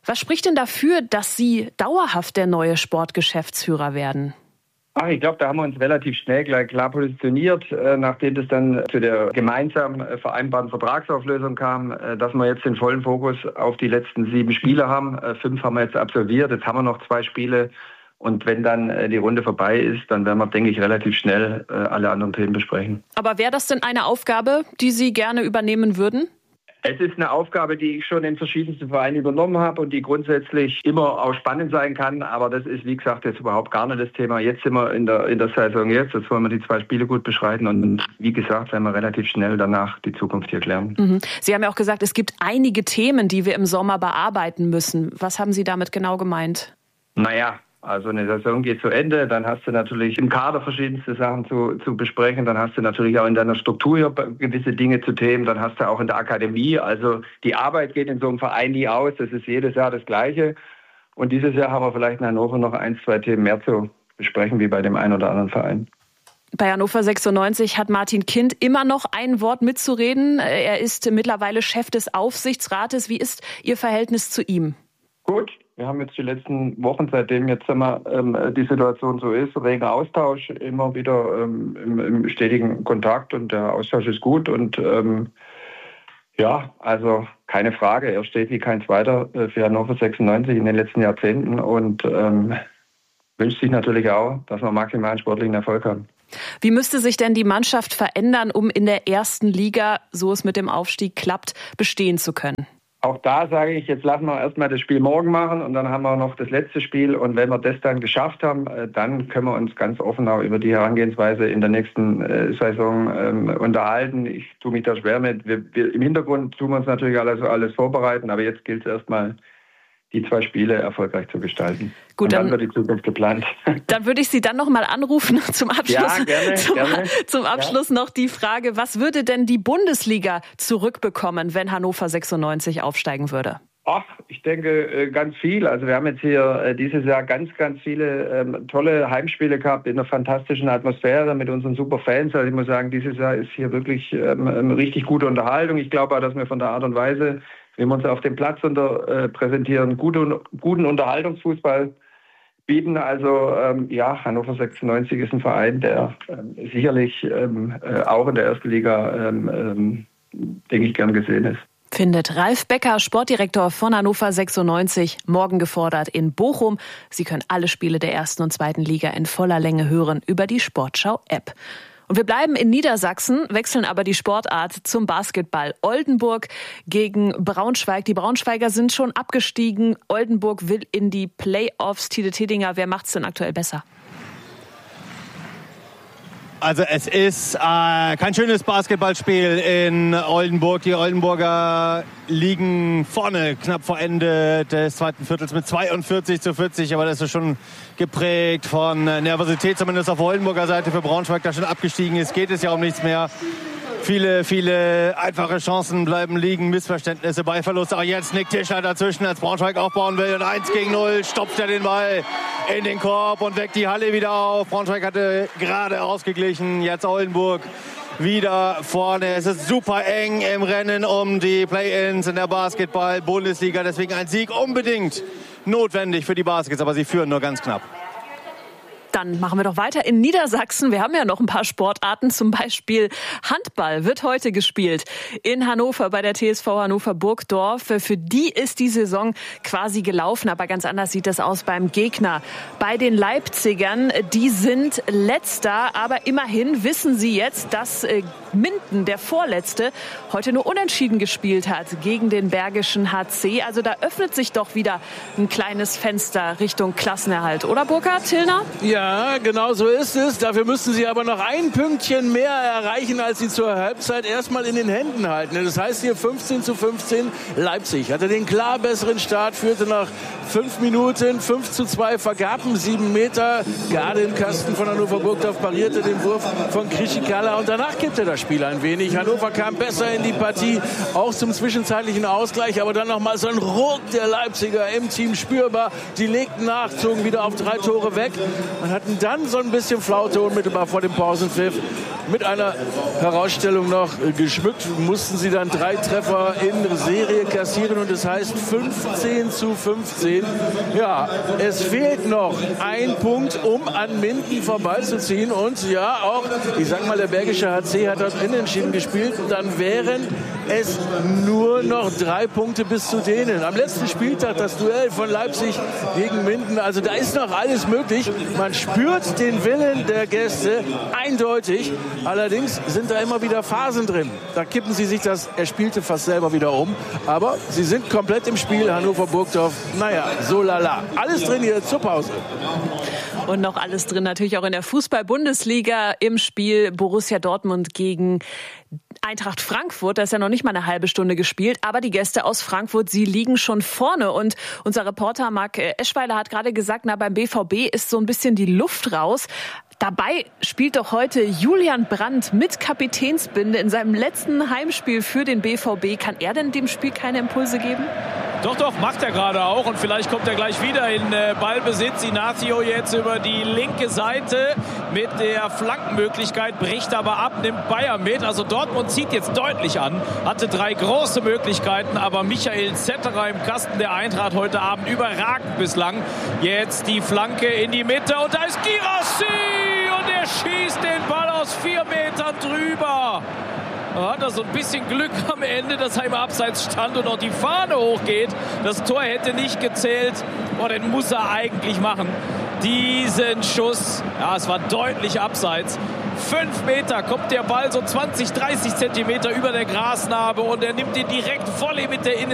Was spricht denn dafür, dass Sie dauerhaft der neue Sportgeschäftsführer werden? Ach, ich glaube, da haben wir uns relativ schnell gleich klar positioniert, äh, nachdem das dann zu der gemeinsam äh, vereinbarten Vertragsauflösung kam, äh, dass wir jetzt den vollen Fokus auf die letzten sieben Spiele haben. Äh, fünf haben wir jetzt absolviert, jetzt haben wir noch zwei Spiele. Und wenn dann äh, die Runde vorbei ist, dann werden wir, denke ich, relativ schnell äh, alle anderen Themen besprechen. Aber wäre das denn eine Aufgabe, die Sie gerne übernehmen würden? Es ist eine Aufgabe, die ich schon in verschiedensten Vereinen übernommen habe und die grundsätzlich immer auch spannend sein kann. Aber das ist, wie gesagt, jetzt überhaupt gar nicht das Thema. Jetzt sind wir in der, in der Saison jetzt. Jetzt wollen wir die zwei Spiele gut beschreiten. Und wie gesagt, werden wir relativ schnell danach die Zukunft hier klären. Mhm. Sie haben ja auch gesagt, es gibt einige Themen, die wir im Sommer bearbeiten müssen. Was haben Sie damit genau gemeint? Naja, also eine Saison geht zu Ende, dann hast du natürlich im Kader verschiedenste Sachen zu, zu besprechen, dann hast du natürlich auch in deiner Struktur gewisse Dinge zu Themen, dann hast du auch in der Akademie, also die Arbeit geht in so einem Verein nie aus, das ist jedes Jahr das Gleiche und dieses Jahr haben wir vielleicht in Hannover noch ein, zwei Themen mehr zu besprechen wie bei dem einen oder anderen Verein. Bei Hannover sechsundneunzig hat Martin Kind immer noch ein Wort mitzureden, er ist mittlerweile Chef des Aufsichtsrates, wie ist Ihr Verhältnis zu ihm? Gut. Wir haben jetzt die letzten Wochen, seitdem jetzt immer ähm, die Situation so ist, reger Austausch, immer wieder ähm, im, im stetigen Kontakt und der Austausch ist gut und ähm, ja, also keine Frage, er steht wie kein Zweiter für Hannover sechsundneunzig in den letzten Jahrzehnten und ähm, wünscht sich natürlich auch, dass wir maximalen sportlichen Erfolg haben. Wie müsste sich denn die Mannschaft verändern, um in der ersten Liga, so es mit dem Aufstieg klappt, bestehen zu können? Auch da sage ich, jetzt lassen wir erstmal das Spiel morgen machen und dann haben wir noch das letzte Spiel. Und wenn wir das dann geschafft haben, dann können wir uns ganz offen auch über die Herangehensweise in der nächsten äh, Saison ähm, unterhalten. Ich tue mich da schwer mit. Wir, wir, im Hintergrund tun wir uns natürlich alles, alles vorbereiten, aber jetzt gilt es erstmal, die zwei Spiele erfolgreich zu gestalten. Gut, und dann, dann wird die Zukunft geplant. Dann würde ich Sie dann noch mal anrufen zum Abschluss. Ja, gerne, zum, gerne. zum Abschluss ja. noch die Frage, was würde denn die Bundesliga zurückbekommen, wenn Hannover sechsundneunzig aufsteigen würde? Ach, ich denke ganz viel. Also wir haben jetzt hier dieses Jahr ganz, ganz viele ähm, tolle Heimspiele gehabt in einer fantastischen Atmosphäre mit unseren super Fans. Also ich muss sagen, dieses Jahr ist hier wirklich ähm, richtig gute Unterhaltung. Ich glaube auch, dass wir von der Art und Weise, wie wir uns auf dem Platz unter, äh, präsentieren, gute, guten Unterhaltungsfußball bieten. Also ähm, ja, Hannover sechsundneunzig ist ein Verein, der ähm, sicherlich ähm, äh, auch in der ersten Liga, ähm, ähm, denke ich, gern gesehen ist. Findet Ralf Becker, Sportdirektor von Hannover sechsundneunzig, morgen gefordert in Bochum. Sie können alle Spiele der ersten und zweiten Liga in voller Länge hören über die Sportschau-App. Und wir bleiben in Niedersachsen, wechseln aber die Sportart zum Basketball. Oldenburg gegen Braunschweig. Die Braunschweiger sind schon abgestiegen. Oldenburg will in die Playoffs. Tide Tedinger, wer macht's denn aktuell besser? Also es ist äh, kein schönes Basketballspiel in Oldenburg. Die Oldenburger liegen vorne knapp vor Ende des zweiten Viertels mit zweiundvierzig zu vierzig. Aber das ist schon geprägt von Nervosität, zumindest auf Oldenburger Seite. Für Braunschweig, da schon abgestiegen ist, geht es ja um nichts mehr. Viele, viele einfache Chancen bleiben liegen, Missverständnisse, Ballverluste. Auch jetzt Nick Tischler dazwischen, als Braunschweig aufbauen will. Und eins gegen null stopft er den Ball in den Korb und weckt die Halle wieder auf. Braunschweig hatte gerade ausgeglichen, jetzt Oldenburg wieder vorne. Es ist super eng im Rennen um die Play-Ins in der Basketball-Bundesliga. Deswegen ein Sieg unbedingt notwendig für die Baskets, aber sie führen nur ganz knapp. Dann machen wir doch weiter in Niedersachsen. Wir haben ja noch ein paar Sportarten, zum Beispiel Handball wird heute gespielt in Hannover bei der T S V Hannover Burgdorf. Für die ist die Saison quasi gelaufen, aber ganz anders sieht das aus beim Gegner. Bei den Leipzigern, die sind Letzter, aber immerhin wissen sie jetzt, dass Minden, der Vorletzte, heute nur unentschieden gespielt hat gegen den Bergischen H C. Also da öffnet sich doch wieder ein kleines Fenster Richtung Klassenerhalt, oder Burkhard, Tilner? Ja, genau so ist es. Dafür müssen sie aber noch ein Pünktchen mehr erreichen, als sie zur Halbzeit erstmal in den Händen halten. Das heißt hier fünfzehn zu fünfzehn. Leipzig hatte den klar besseren Start, führte nach fünf Minuten fünf zu zwei, vergaben sieben Meter. Gerade im Kasten von Hannover Burgdorf parierte den Wurf von Krischikala und danach kippte das Spiel ein wenig. Hannover kam besser in die Partie, auch zum zwischenzeitlichen Ausgleich, aber dann nochmal so ein Ruck der Leipziger im Team spürbar. Die legten nach, zogen wieder auf drei Tore weg. Man hatten dann so ein bisschen Flaute unmittelbar vor dem Pausenpfiff. Mit einer Herausstellung noch geschmückt mussten sie dann drei Treffer in Serie kassieren und das heißt fünfzehn zu fünfzehn. Ja, es fehlt noch ein Punkt, um an Minden vorbeizuziehen und ja, auch, ich sag mal, der Bergische H C hat dort unentschieden gespielt, dann wären es nur noch drei Punkte bis zu denen. Am letzten Spieltag das Duell von Leipzig gegen Minden, also da ist noch alles möglich. Man spürt den Willen der Gäste eindeutig. Allerdings sind da immer wieder Phasen drin. Da kippen sie sich das Erspielte fast selber wieder um. Aber sie sind komplett im Spiel. Hannover-Burgdorf, naja, so lala. Alles drin hier zur Pause. Und noch alles drin natürlich auch in der Fußball-Bundesliga im Spiel Borussia Dortmund gegen Eintracht Frankfurt. Da ist ja noch nicht mal eine halbe Stunde gespielt. Aber die Gäste aus Frankfurt, sie liegen schon vorne. Und unser Reporter Marc Eschweiler hat gerade gesagt, na, beim B V B ist so ein bisschen die Luft raus. Dabei spielt doch heute Julian Brandt mit Kapitänsbinde in seinem letzten Heimspiel für den B V B. Kann er denn dem Spiel keine Impulse geben? Doch, doch, macht er gerade auch und vielleicht kommt er gleich wieder in äh, Ballbesitz. Ignacio jetzt über die linke Seite mit der Flankenmöglichkeit, bricht aber ab, nimmt Bayer mit. Also Dortmund zieht jetzt deutlich an, hatte drei große Möglichkeiten, aber Michael Zetterer im Kasten der Eintracht heute Abend überragend bislang. Jetzt die Flanke in die Mitte und da ist Guirassy und er schießt den Ball aus vier Metern drüber. Da hat er so ein bisschen Glück am Ende, dass er im Abseits stand und auch die Fahne hochgeht. Das Tor hätte nicht gezählt. Oh, den muss er eigentlich machen. Diesen Schuss, ja, es war deutlich abseits. Fünf Meter kommt der Ball so zwanzig, dreißig Zentimeter über der Grasnarbe und er nimmt ihn direkt volley mit der Innen.